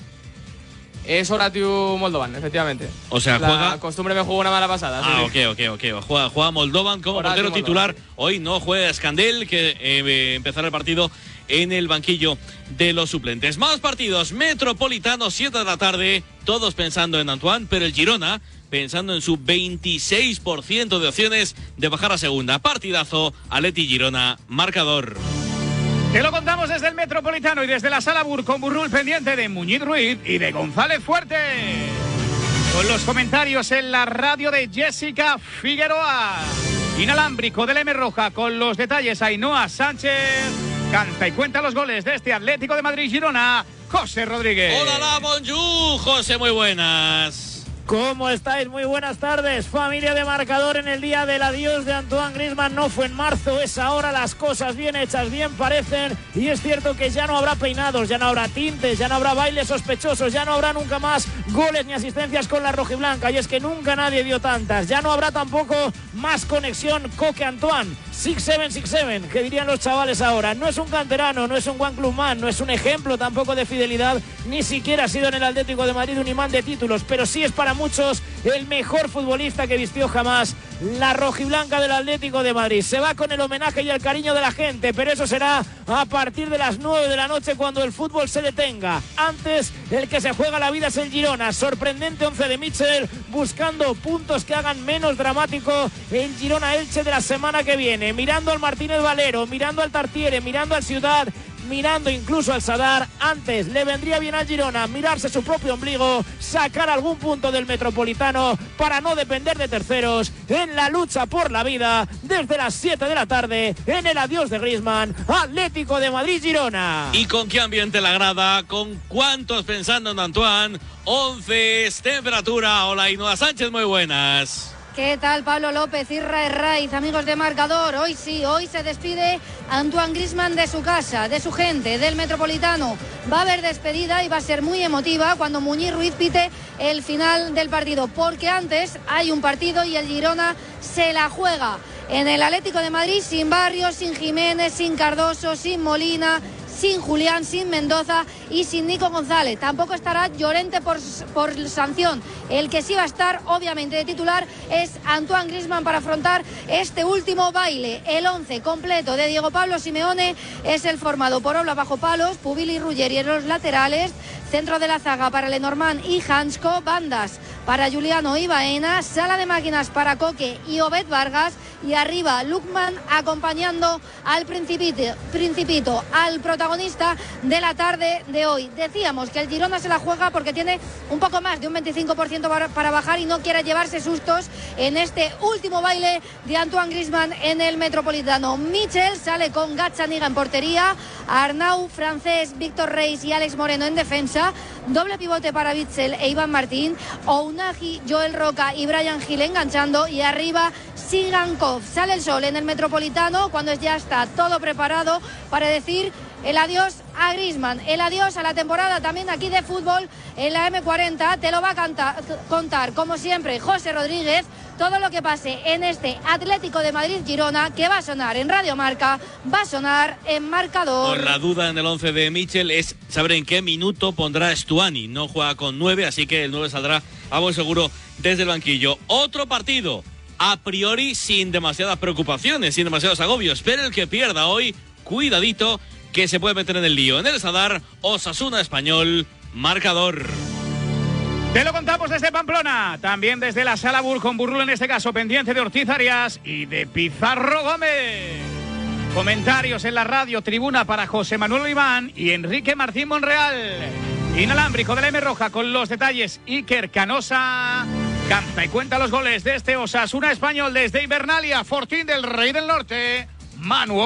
Es Horatiu Moldovan, efectivamente. O sea, la juega... La costumbre me jugó una mala pasada. Ah, sí. ok, ok, ok. Juega, juega Moldovan como Horatiu portero Moldovan. titular. Hoy no juega Escandel, que eh, empezará el partido en el banquillo de los suplentes. Más partidos. Metropolitano, siete de la tarde. Todos pensando en Antoine, pero el Girona pensando en su veintiséis por ciento de opciones de bajar a segunda. Partidazo, Atleti Girona, marcador. Te lo contamos desde el Metropolitano y desde la Sala Bur con Burrul pendiente de Muñiz Ruiz y de González Fuerte. Con los comentarios en la radio de Jessica Figueroa. Inalámbrico del M Roja con los detalles Ainhoa Sánchez. Canta y cuenta los goles de este Atlético de Madrid-Girona, José Rodríguez. Hola, la bonjour, José, muy buenas. ¿Cómo estáis? Muy buenas tardes, familia de marcador. En el día del adiós de Antoine Griezmann no fue en marzo, es ahora. Las cosas bien hechas, bien parecen, y es cierto que ya no habrá peinados, ya no habrá tintes, ya no habrá bailes sospechosos, ya no habrá nunca más goles ni asistencias con la rojiblanca, y es que nunca nadie dio tantas. Ya no habrá tampoco más conexión Coque-Antoine, six seven six seven, que dirían los chavales ahora. No es un canterano, no es un One Club Man, no es un ejemplo tampoco de fidelidad, ni siquiera ha sido en el Atlético de Madrid un imán de títulos, pero sí es para muchos el mejor futbolista que vistió jamás la rojiblanca del Atlético de Madrid. Se va con el homenaje y el cariño de la gente, pero eso será a partir de las nueve de la noche cuando el fútbol se detenga. Antes, el que se juega la vida es el Girona. Sorprendente once de Michel, buscando puntos que hagan menos dramático el Girona-Elche de la semana que viene. Mirando al Martínez Valero, mirando al Tartiere, mirando al Ciudad, mirando incluso al Sadar. Antes le vendría bien al Girona mirarse su propio ombligo, sacar algún punto del Metropolitano para no depender de terceros en la lucha por la vida desde las siete de la tarde en el adiós de Griezmann, Atlético de Madrid-Girona. ¿Y con qué ambiente la grada? ¿Con cuántos pensando en Antoine? once, temperatura. Hola, Ainhoa Sánchez, muy buenas. ¿Qué tal, Pablo López, Irra Herraiz, amigos de marcador? Hoy sí, hoy se despide Antoine Griezmann de su casa, de su gente, del Metropolitano. Va a haber despedida y va a ser muy emotiva cuando Muñiz Ruiz pite el final del partido, porque antes hay un partido y el Girona se la juega en el Atlético de Madrid sin Barrios, sin Jiménez, sin Cardoso, sin Molina, sin Julián, sin Mendoza y sin Nico González. Tampoco estará Llorente por, por sanción. El que sí va a estar, obviamente, de titular es Antoine Griezmann para afrontar este último baile. El once completo de Diego Pablo Simeone es el formado por Oblak bajo palos, Pubil y Ruggeri en los laterales, centro de la zaga para Lenormand y Hansko, bandas para Juliano y Baena, sala de máquinas para Coque y Obed Vargas, y arriba Lukman acompañando al Principito, Principito, al protagonista de la tarde de hoy. Decíamos que el Girona se la juega porque tiene un poco más de un veinticinco por ciento para, para bajar y no quiere llevarse sustos en este último baile de Antoine Griezmann en el Metropolitano. Michel sale con Gazzaniga en portería, Arnau, Francés, Víctor Reis y Alex Moreno en defensa, doble pivote para Witsel e Iván Martín, Ounahi, Joel Roca y Brian Gil enganchando, y arriba Sigankov. Sale el sol en el Metropolitano cuando ya está todo preparado para decir el adiós a Griezmann, el adiós a la temporada también aquí de fútbol en la eme cuarenta. Te lo va a cantar, contar, como siempre, José Rodríguez. Todo lo que pase en este Atlético de Madrid-Girona, que va a sonar en Radio Marca, va a sonar en marcador. Por la duda en el once de Michel es saber en qué minuto pondrá Stuani. No juega con nueve, así que el nueve saldrá a buen seguro desde el banquillo. Otro partido, a priori sin demasiadas preocupaciones, sin demasiados agobios, pero el que pierda hoy, cuidadito, que se puede meter en el lío. En el Sadar, Osasuna Español, marcador. Te lo contamos desde Pamplona, también desde la Sala Bur con Burrulo, en este caso pendiente de Ortiz Arias y de Pizarro Gómez. Comentarios en la radio, tribuna para José Manuel Iván y Enrique Martín Monreal. Inalámbrico de la M Roja con los detalles. Iker Canosa canta y cuenta los goles de este Osasuna español desde Invernalia. Fortín del Rey del Norte, Manu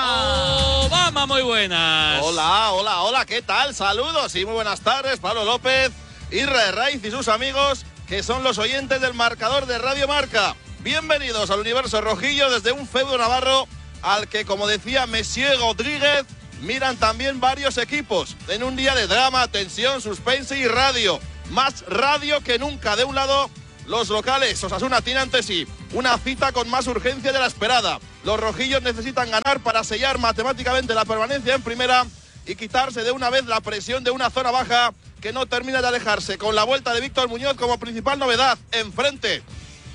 Obama. Obama, muy buenas. Hola, hola, hola, ¿qué tal? Saludos y muy buenas tardes, Pablo López, Irra Herraiz y sus amigos, que son los oyentes del marcador de Radio Marca. Bienvenidos al universo rojillo desde un feudo navarro al que, como decía Monsieur Rodríguez, miran también varios equipos. En un día de drama, tensión, suspense y radio. Más radio que nunca. De un lado, los locales. Osasuna tiene ante sí una cita con más urgencia de la esperada. Los rojillos necesitan ganar para sellar matemáticamente la permanencia en primera y quitarse de una vez la presión de una zona baja que no termina de alejarse, con la vuelta de Víctor Muñoz como principal novedad. Enfrente,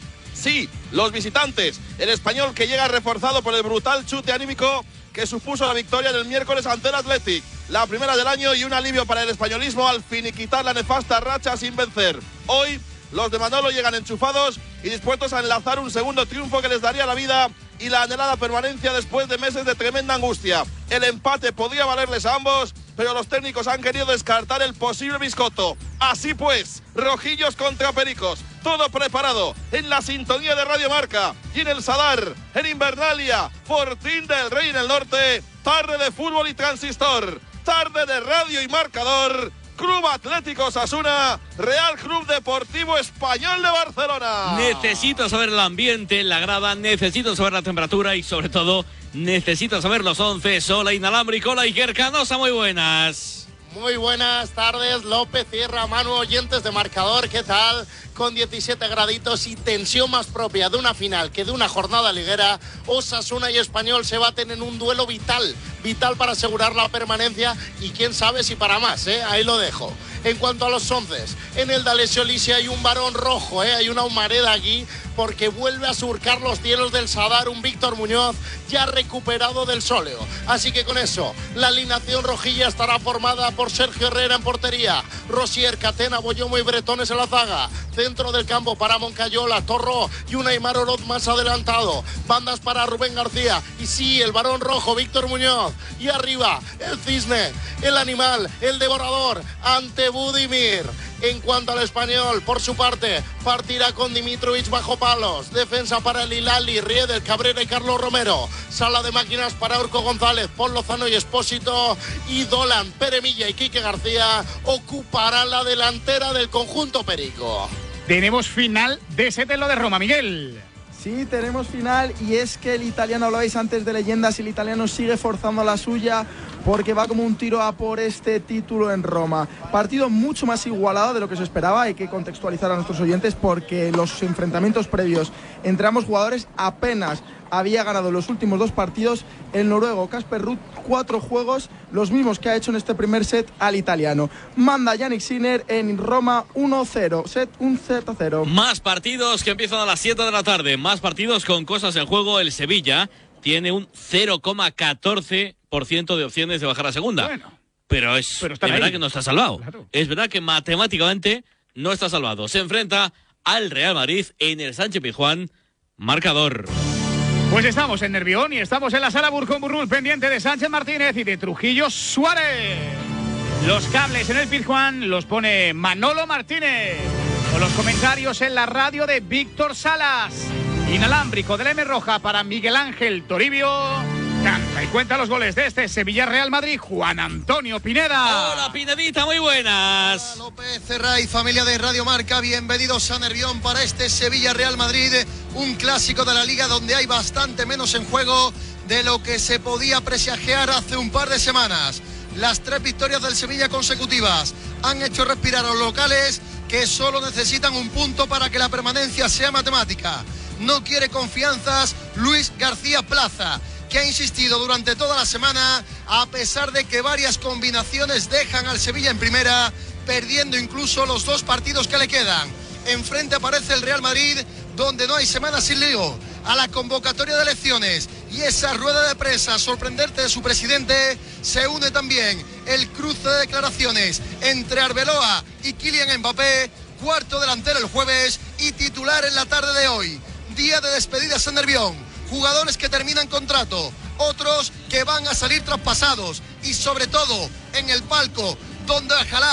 sí, los visitantes. El español, que llega reforzado por el brutal chute anímico que supuso la victoria del miércoles ante el Athletic, la primera del año, y un alivio para el españolismo al finiquitar la nefasta racha sin vencer. Hoy los de Manolo llegan enchufados y dispuestos a enlazar un segundo triunfo que les daría la vida y la anhelada permanencia después de meses de tremenda angustia. El empate podría valerles a ambos, pero los técnicos han querido descartar el posible biscoto. Así pues, rojillos contra pericos, todo preparado en la sintonía de Radio Marca y en el Sadar, en Invernalia, Fortín del Rey en el Norte, tarde de fútbol y transistor, tarde de radio y marcador. Club Atlético Osasuna, Real Club Deportivo Español de Barcelona. Necesito saber el ambiente, la grada, necesito saber la temperatura y sobre todo necesito saber los once. Hola Inalámbrico, hola Iker Canosa, muy buenas. Muy buenas tardes, López, Sierra, Manu, oyentes de marcador, ¿qué tal? Con diecisiete graditos y tensión más propia de una final que de una jornada liguera, Osasuna y Español se baten en un duelo vital, vital para asegurar la permanencia y quién sabe si para más, ¿eh? Ahí lo dejo. En cuanto a los once, en el D'Alessio Lisi hay un varón rojo, ¿eh? Hay una humareda aquí porque vuelve a surcar los cielos del Sadar un Víctor Muñoz ya recuperado del sóleo. Así que con eso, la alineación rojilla estará formada por Sergio Herrera en portería, Rosier, Catena, Boyomo y Bretones en la zaga. Centro del campo para Moncayola, Torro y un Aimar Oroz más adelantado. Bandas para Rubén García y sí, el varón rojo, Víctor Muñoz. Y arriba, el cisne, el animal, el devorador, ante Budimir. En cuanto al español, por su parte, partirá con Dimitrovic bajo palos. Defensa para el Hilali, Riedel, Cabrera y Carlos Romero. Sala de máquinas para Urco González, Paul Lozano y Espósito. Y Dolan, Peremilla y Quique García ocuparán la delantera del conjunto perico. Tenemos final de ese telo de Roma, Miguel. Sí, tenemos final y es que el italiano, hablabais antes de leyendas, y el italiano sigue forzando la suya porque va como un tiro a por este título en Roma. Partido mucho más igualado de lo que se esperaba, hay que contextualizar a nuestros oyentes porque los enfrentamientos previos entre ambos jugadores apenas había ganado en los últimos dos partidos el noruego Casper Ruud, cuatro juegos, los mismos que ha hecho en este primer set al italiano. Manda Yannick Sinner en Roma uno cero, set un cero cero. Más partidos que empiezan a las siete de la tarde, más partidos con cosas en juego. El Sevilla tiene un cero coma catorce por ciento de opciones de bajar a segunda. Bueno, pero es, pero es verdad ahí que no está salvado. Claro. Es verdad que matemáticamente no está salvado. Se enfrenta al Real Madrid en el Sánchez Pizjuán. Marcador. Pues estamos en Nervión y estamos en la sala Burjón Burrul, pendiente de Sánchez Martínez y de Trujillo Suárez. Los cables en el Pizjuán los pone Manolo Martínez, con los comentarios en la radio de Víctor Salas. Inalámbrico de la M Roja para Miguel Ángel Toribio. Canta y cuenta los goles de este Sevilla Real Madrid, Juan Antonio Pineda. Hola Pinedita, muy buenas. Hola López, Cerra y familia de Radio Marca, bienvenidos a Nervión para este Sevilla Real Madrid, un clásico de la Liga donde hay bastante menos en juego de lo que se podía presagiar hace un par de semanas. Las tres victorias del Sevilla consecutivas han hecho respirar a los locales, que solo necesitan un punto para que la permanencia sea matemática. No quiere confianzas Luis García Plaza, que ha insistido durante toda la semana, a pesar de que varias combinaciones dejan al Sevilla en primera, perdiendo incluso los dos partidos que le quedan. Enfrente aparece el Real Madrid, donde no hay semana sin lío. A la convocatoria de elecciones y esa rueda de prensa sorprendente de su presidente, se une también el cruce de declaraciones entre Arbeloa y Kylian Mbappé, cuarto delantero el jueves y titular en la tarde de hoy. Día de despedidas en Nervión. Jugadores que terminan contrato, otros que van a salir traspasados y sobre todo en el palco donde ojalá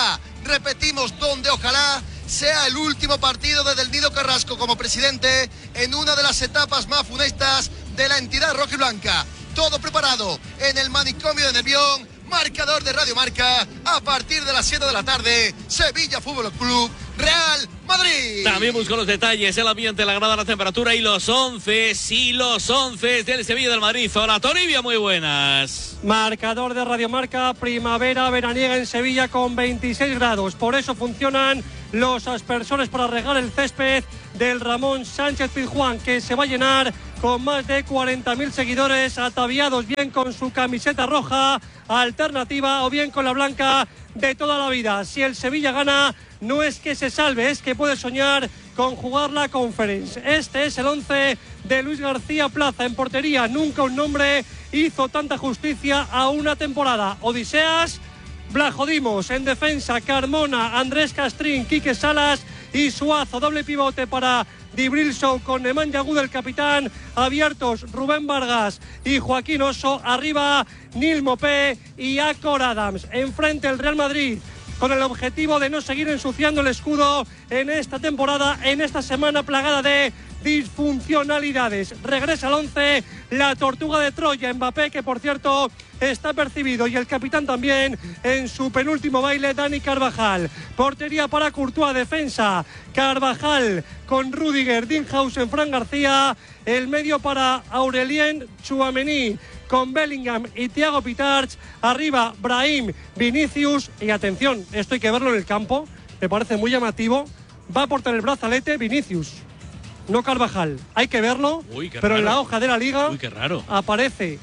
repetimos, donde ojalá sea el último partido de Del Nido Carrasco como presidente en una de las etapas más funestas de la entidad rojiblanca. Todo preparado en el manicomio de Nervión, marcador de Radio Marca, a partir de las siete de la tarde, Sevilla Fútbol Club, Real Madrid. También busco los detalles, el ambiente, la grada, la temperatura y los once, sí, los once del Sevilla del Madrid. Hola, Toribia, muy buenas. Marcador de Radio Marca, primavera veraniega en Sevilla con veintiséis grados. Por eso funcionan los aspersores para regar el césped del Ramón Sánchez Pizjuán, que se va a llenar con más de cuarenta mil seguidores ataviados bien con su camiseta roja alternativa o bien con la blanca de toda la vida. Si el Sevilla gana, no es que se salve, es que puede soñar con jugar la Conference. Este es el once de Luis García Plaza en portería. Nunca un nombre hizo tanta justicia a una temporada. Odiseas, Blajodimos. En defensa, Carmona, Andrés Castrín, Quique Salas y Suazo. Doble pivote para Dibrilso con Nemanja Agudo, el capitán. Abiertos Rubén Vargas y Joaquín Oso. Arriba Nil Mopé y Acor Adams. Enfrente el Real Madrid, con el objetivo de no seguir ensuciando el escudo en esta temporada, en esta semana plagada de disfuncionalidades. Regresa al once la Tortuga de Troya, Mbappé, que por cierto está percibido, y el capitán también en su penúltimo baile, Dani Carvajal. Portería para Courtois, defensa Carvajal con Rudiger, Dinhausen, Fran García. El medio para Aurelien Tchouaméni con Bellingham y Thiago Pitarch. Arriba Brahim, Vinicius. Y atención, esto hay que verlo en el campo, me parece muy llamativo. Va a portar el brazalete Vinicius, no Carvajal. Hay que verlo. Uy, qué pero raro. En la hoja de la Liga Uy, qué raro. aparece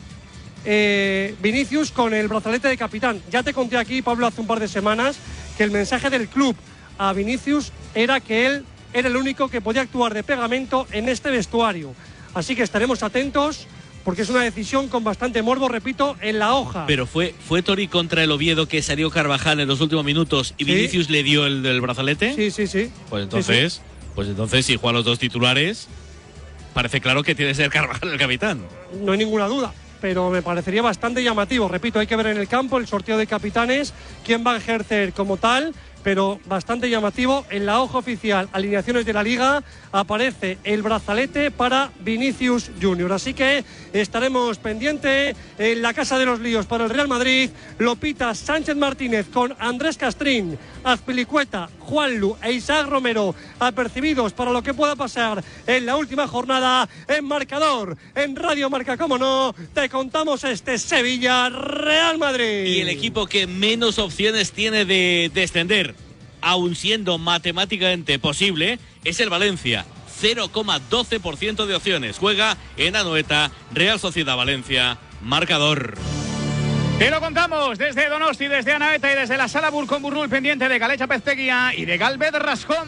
eh, Vinicius con el brazalete de capitán. Ya te conté aquí, Pablo, hace un par de semanas que el mensaje del club a Vinicius era que él era el único que podía actuar de pegamento en este vestuario. Así que estaremos atentos, porque es una decisión con bastante morbo, repito, en la hoja. Pero fue, fue Tori contra el Oviedo que salió Carvajal en los últimos minutos y Sí. Vinicius le dio el del brazalete. Sí, sí, sí. Pues entonces, Sí, sí. pues entonces si juegan los dos titulares, parece claro que tiene que ser Carvajal el capitán. No hay ninguna duda, pero me parecería bastante llamativo. Repito, hay que ver en el campo el sorteo de capitanes, quién va a ejercer como tal, pero bastante llamativo. En la hoja oficial, alineaciones de la Liga, aparece el brazalete para Vinicius Junior. Así que estaremos pendientes en la Casa de los Líos para el Real Madrid. Lopita Sánchez Martínez con Andrés Castrín, Azpilicueta, Juanlu e Isaac Romero apercibidos para lo que pueda pasar en la última jornada. En marcador, en Radio Marca, como no, te contamos este Sevilla Real Madrid. Y el equipo que menos opciones tiene de descender, aun siendo matemáticamente posible, es el Valencia. cero coma doce por ciento de opciones. Juega en Anoeta, Real Sociedad Valencia, marcador. Te lo contamos desde Donosti, desde Anoeta y desde la Sala Burcón Burnul, pendiente de Galecha Pezteguía y de Galvez Rascón.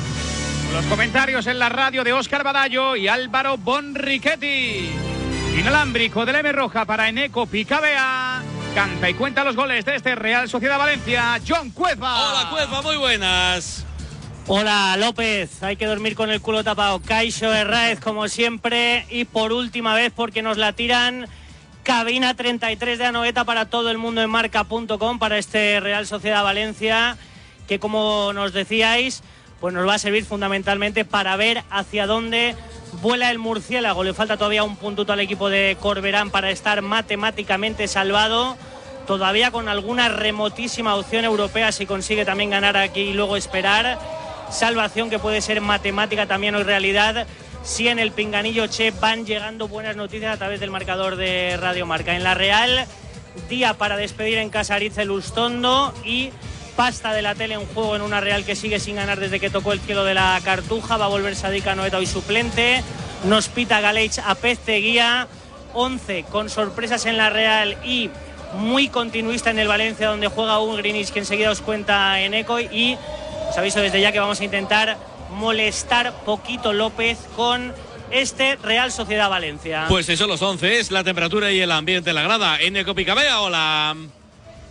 Los comentarios en la radio de Óscar Badallo y Álvaro Bonrichetti. Inalámbrico de la M Roja para Eneco Picabea. Canta y cuenta los goles de este Real Sociedad Valencia, John Cueva. Hola, Cueva, muy buenas. Hola, López. Hay que dormir con el culo tapado. Kaixo Herráez, como siempre. Y por última vez, porque nos la tiran, cabina treinta y tres de Anoeta para todo el mundo en marca punto com para este Real Sociedad Valencia, que como nos decíais, pues nos va a servir fundamentalmente para ver hacia dónde vuela el murciélago. Le falta todavía un puntito al equipo de Corberán para estar matemáticamente salvado, todavía con alguna remotísima opción europea si consigue también ganar aquí y luego esperar. Salvación que puede ser matemática también o realidad si en el Pinganillo Che van llegando buenas noticias a través del marcador de Radio Marca. En la Real, día para despedir en Casaritz el Ustondo y pasta de la tele en juego en una Real que sigue sin ganar desde que tocó el cielo de la Cartuja. Va a volver Sadik Anoeta hoy suplente. Nos pita Galech a Pezteguía. once con sorpresas en la Real y muy continuista en el Valencia, donde juega un Greenwich que enseguida os cuenta en Eco. Y os aviso desde ya que vamos a intentar molestar poquito López con este Real Sociedad Valencia. Pues eso, los once es la temperatura y el ambiente en la grada. Eneco Picabea, hola.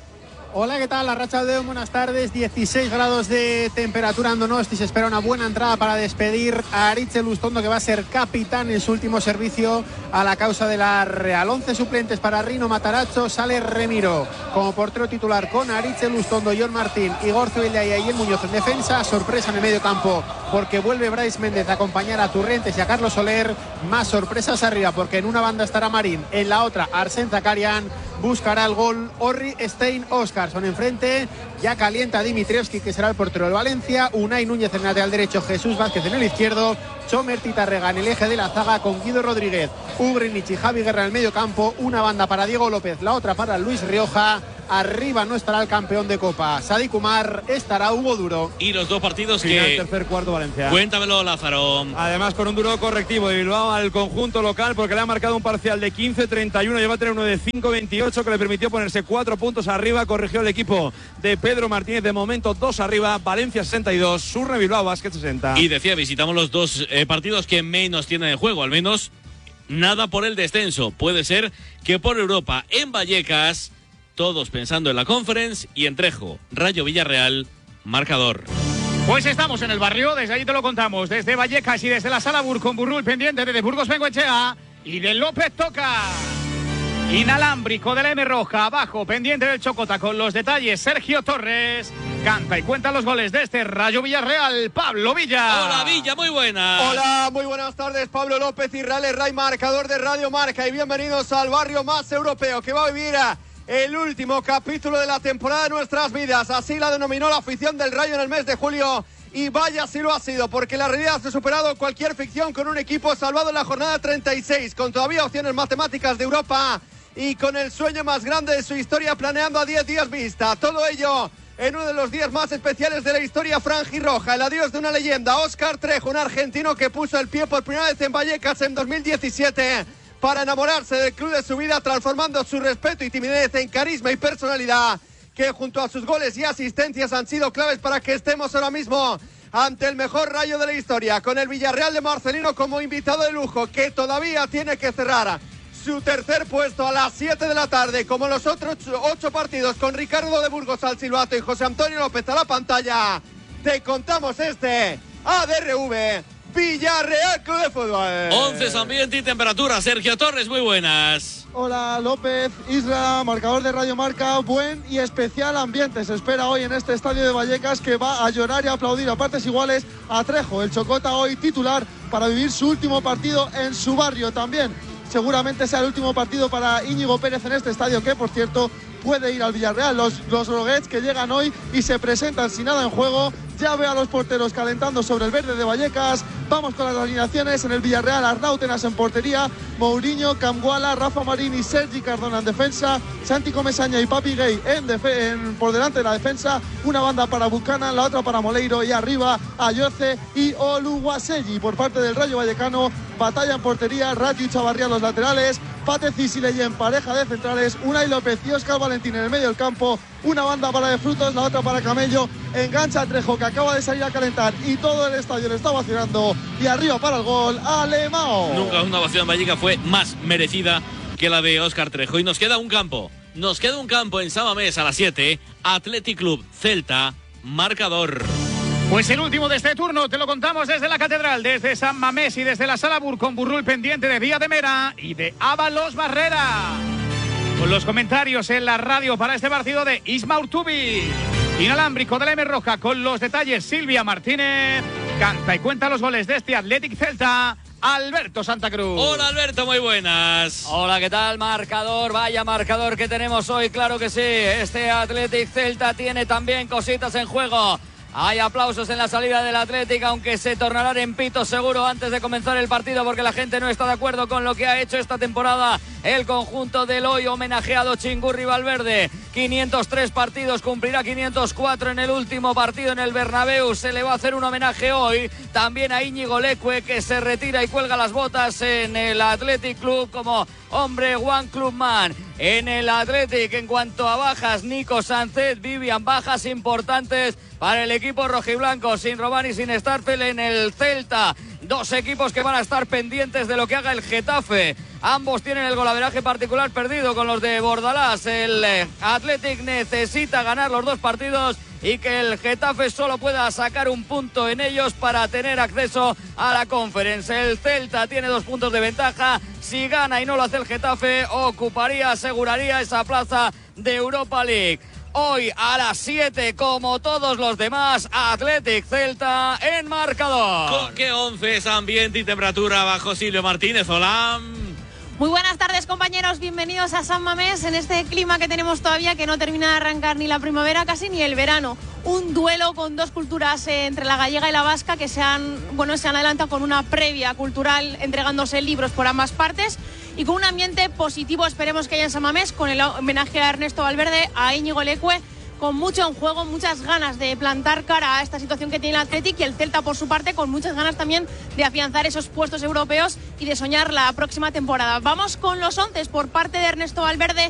Hola, ¿qué tal? Arratsaldeon, buenas tardes. dieciséis grados de temperatura en Donosti. Se espera una buena entrada para despedir a Aritz Lustondo, que va a ser capitán en su último servicio a la causa de la Real. once suplentes para Rino Matarazzo. Sale Remiro como portero titular con Aritz Lustondo, John Martín, Igor Zubillaga y el Muñoz en defensa. Sorpresa en el medio campo porque vuelve Brais Méndez a acompañar a Turrentes y a Carlos Soler. Más sorpresas arriba porque en una banda estará Marín, en la otra Arsène Zakarian. Buscará el gol Orri Stein Oscarson. Enfrente ya calienta Dimitrievski, que será el portero del Valencia. Unai Núñez en el lateral derecho, Jesús Vázquez en el izquierdo, Chomer Titarrega en el eje de la zaga con Guido Rodríguez, Ugrinich y Javi Guerra en el medio campo. Una banda para Diego López, la otra para Luis Rioja. Arriba no estará el campeón de Copa, Sadik Umar, estará Hugo Duro. Y los dos partidos Final, que... tercer cuarto Valencia. Cuéntamelo, Lázaro. Además, con un duro correctivo de Bilbao al conjunto local, porque le ha marcado un parcial de quince treinta y uno, lleva a tener uno de cinco veintiocho, que le permitió ponerse cuatro puntos arriba. Corrigió el equipo de Pedro Martínez, de momento dos arriba. Valencia sesenta y dos, Surne Bilbao Basket sesenta. Y decía, visitamos los dos eh, partidos que menos tienen en juego, al menos nada por el descenso. Puede ser que por Europa. En Vallecas, todos pensando en la Conference, y en Trejo, Rayo Villarreal, marcador. Pues estamos en el barrio, desde allí te lo contamos, desde Vallecas y desde la Sala Bur con Burrul pendiente de Burgos Bengoechea y de López Toca. Inalámbrico de la M Roja, abajo, pendiente del Chocota con los detalles. Sergio Torres canta y cuenta los goles de este Rayo Villarreal, Pablo Villa. Hola Villa, muy buenas. Hola, muy buenas tardes, Pablo López y Real Ray, marcador de Radio Marca, y bienvenidos al barrio más europeo que va a vivir a el último capítulo de la temporada de nuestras vidas. Así la denominó la afición del Rayo en el mes de julio. Y vaya si lo ha sido, porque la realidad ha superado cualquier ficción, con un equipo salvado en la jornada treinta y seis, con todavía opciones matemáticas de Europa y con el sueño más grande de su historia planeando a diez días vista. Todo ello en uno de los días más especiales de la historia franjirroja. El adiós de una leyenda, Óscar Trejo, un argentino que puso el pie por primera vez en Vallecas en dos mil diecisiete para enamorarse del club de su vida, transformando su respeto y timidez en carisma y personalidad, que junto a sus goles y asistencias han sido claves para que estemos ahora mismo ante el mejor Rayo de la historia, con el Villarreal de Marcelino como invitado de lujo, que todavía tiene que cerrar su tercer puesto a las siete de la tarde, como los otros ocho partidos, con Ricardo de Burgos al silbato y José Antonio López a la pantalla. Te contamos este A D R V Villarreal Club de Fútbol. once ambiente y temperatura. Sergio Torres, muy buenas. Hola López, Isra, marcador de Radio Marca. Buen y especial ambiente se espera hoy en este estadio de Vallecas, que va a llorar y a aplaudir a partes iguales a Trejo, el Chocota, hoy titular para vivir su último partido en su barrio. También seguramente sea el último partido para Íñigo Pérez en este estadio, que por cierto puede ir al Villarreal. Los, los Roguets que llegan hoy y se presentan sin nada en juego. Ya ve a los porteros calentando sobre el verde de Vallecas. Vamos con las alineaciones. En el Villarreal, Arnautenas en portería, Mourinho, Camguala, Rafa Marín y Sergi Cardona en defensa, Santi Comesaña y Papi Gay en en, por delante de la defensa. Una banda para Buchanan, la otra para Moleiro, y arriba Ayoce y Oluwaseyi. Por parte del Rayo Vallecano, batalla en portería, Ratio y Chavarría los laterales, Pate Cisileye en pareja de centrales, Unai López y Óscar Valentín en el medio del campo. Una banda para De Frutos, la otra para Camello. Engancha a Trejo, que acaba de salir a calentar y todo el estadio le está vacionando. Y arriba para el gol, Alemao. Nunca una ovación en Vallecas fue más merecida que la de Óscar Trejo. Y nos queda un campo. Nos queda un campo en San Mamés a las siete. Athletic Club Celta, marcador. Pues el último de este turno te lo contamos desde la Catedral, desde San Mamés y desde la Sala Bur, con Burrul pendiente de Vía de Mera y de Ábalos Barrera. Con los comentarios en la radio para este partido de Isma Urtubi. Inalámbrico de la M Roja con los detalles, Silvia Martínez. Canta y cuenta los goles de este Athletic Celta, Alberto Santa Cruz. Hola Alberto, muy buenas. Hola, ¿qué tal? Marcador, vaya marcador que tenemos hoy, claro que sí. Este Athletic Celta tiene también cositas en juego. Hay aplausos en la salida del Athletic, aunque se tornarán en pito seguro antes de comenzar el partido, porque la gente no está de acuerdo con lo que ha hecho esta temporada el conjunto del hoy homenajeado Chingurri Valverde. quinientos tres partidos, cumplirá quinientos cuatro en el último partido en el Bernabéu. Se le va a hacer un homenaje hoy también a Íñigo Leque, que se retira y cuelga las botas en el Athletic Club como hombre One Club Man. En el Athletic, en cuanto a bajas, Nico Sánchez, Vivian, bajas importantes para el equipo rojiblanco, sin Robán y sin Starfel. En el Celta, dos equipos que van a estar pendientes de lo que haga el Getafe Ambos tienen el golaveraje particular perdido con los de Bordalás. El eh, Athletic necesita ganar los dos partidos y que el Getafe solo pueda sacar un punto en ellos para tener acceso a la Conference. El Celta tiene dos puntos de ventaja. Si gana y no lo hace el Getafe, ocuparía, aseguraría esa plaza de Europa League. Hoy a las siete, como todos los demás, Athletic Celta en marcador. ¿Con qué once es ambiente y temperatura bajo Silvio Martínez? Hola. Muy buenas tardes, compañeros, bienvenidos a San Mamés en este clima que tenemos todavía, que no termina de arrancar ni la primavera casi ni el verano. Un duelo con dos culturas eh, entre la gallega y la vasca que se han, bueno, se han adelantado con una previa cultural entregándose libros por ambas partes y con un ambiente positivo, esperemos que haya en San Mamés, con el homenaje a Ernesto Valverde, a Íñigo Leque, con mucho en juego, muchas ganas de plantar cara a esta situación que tiene el Athletic, y el Celta por su parte con muchas ganas también de afianzar esos puestos europeos y de soñar la próxima temporada. Vamos con los once por parte de Ernesto Valverde.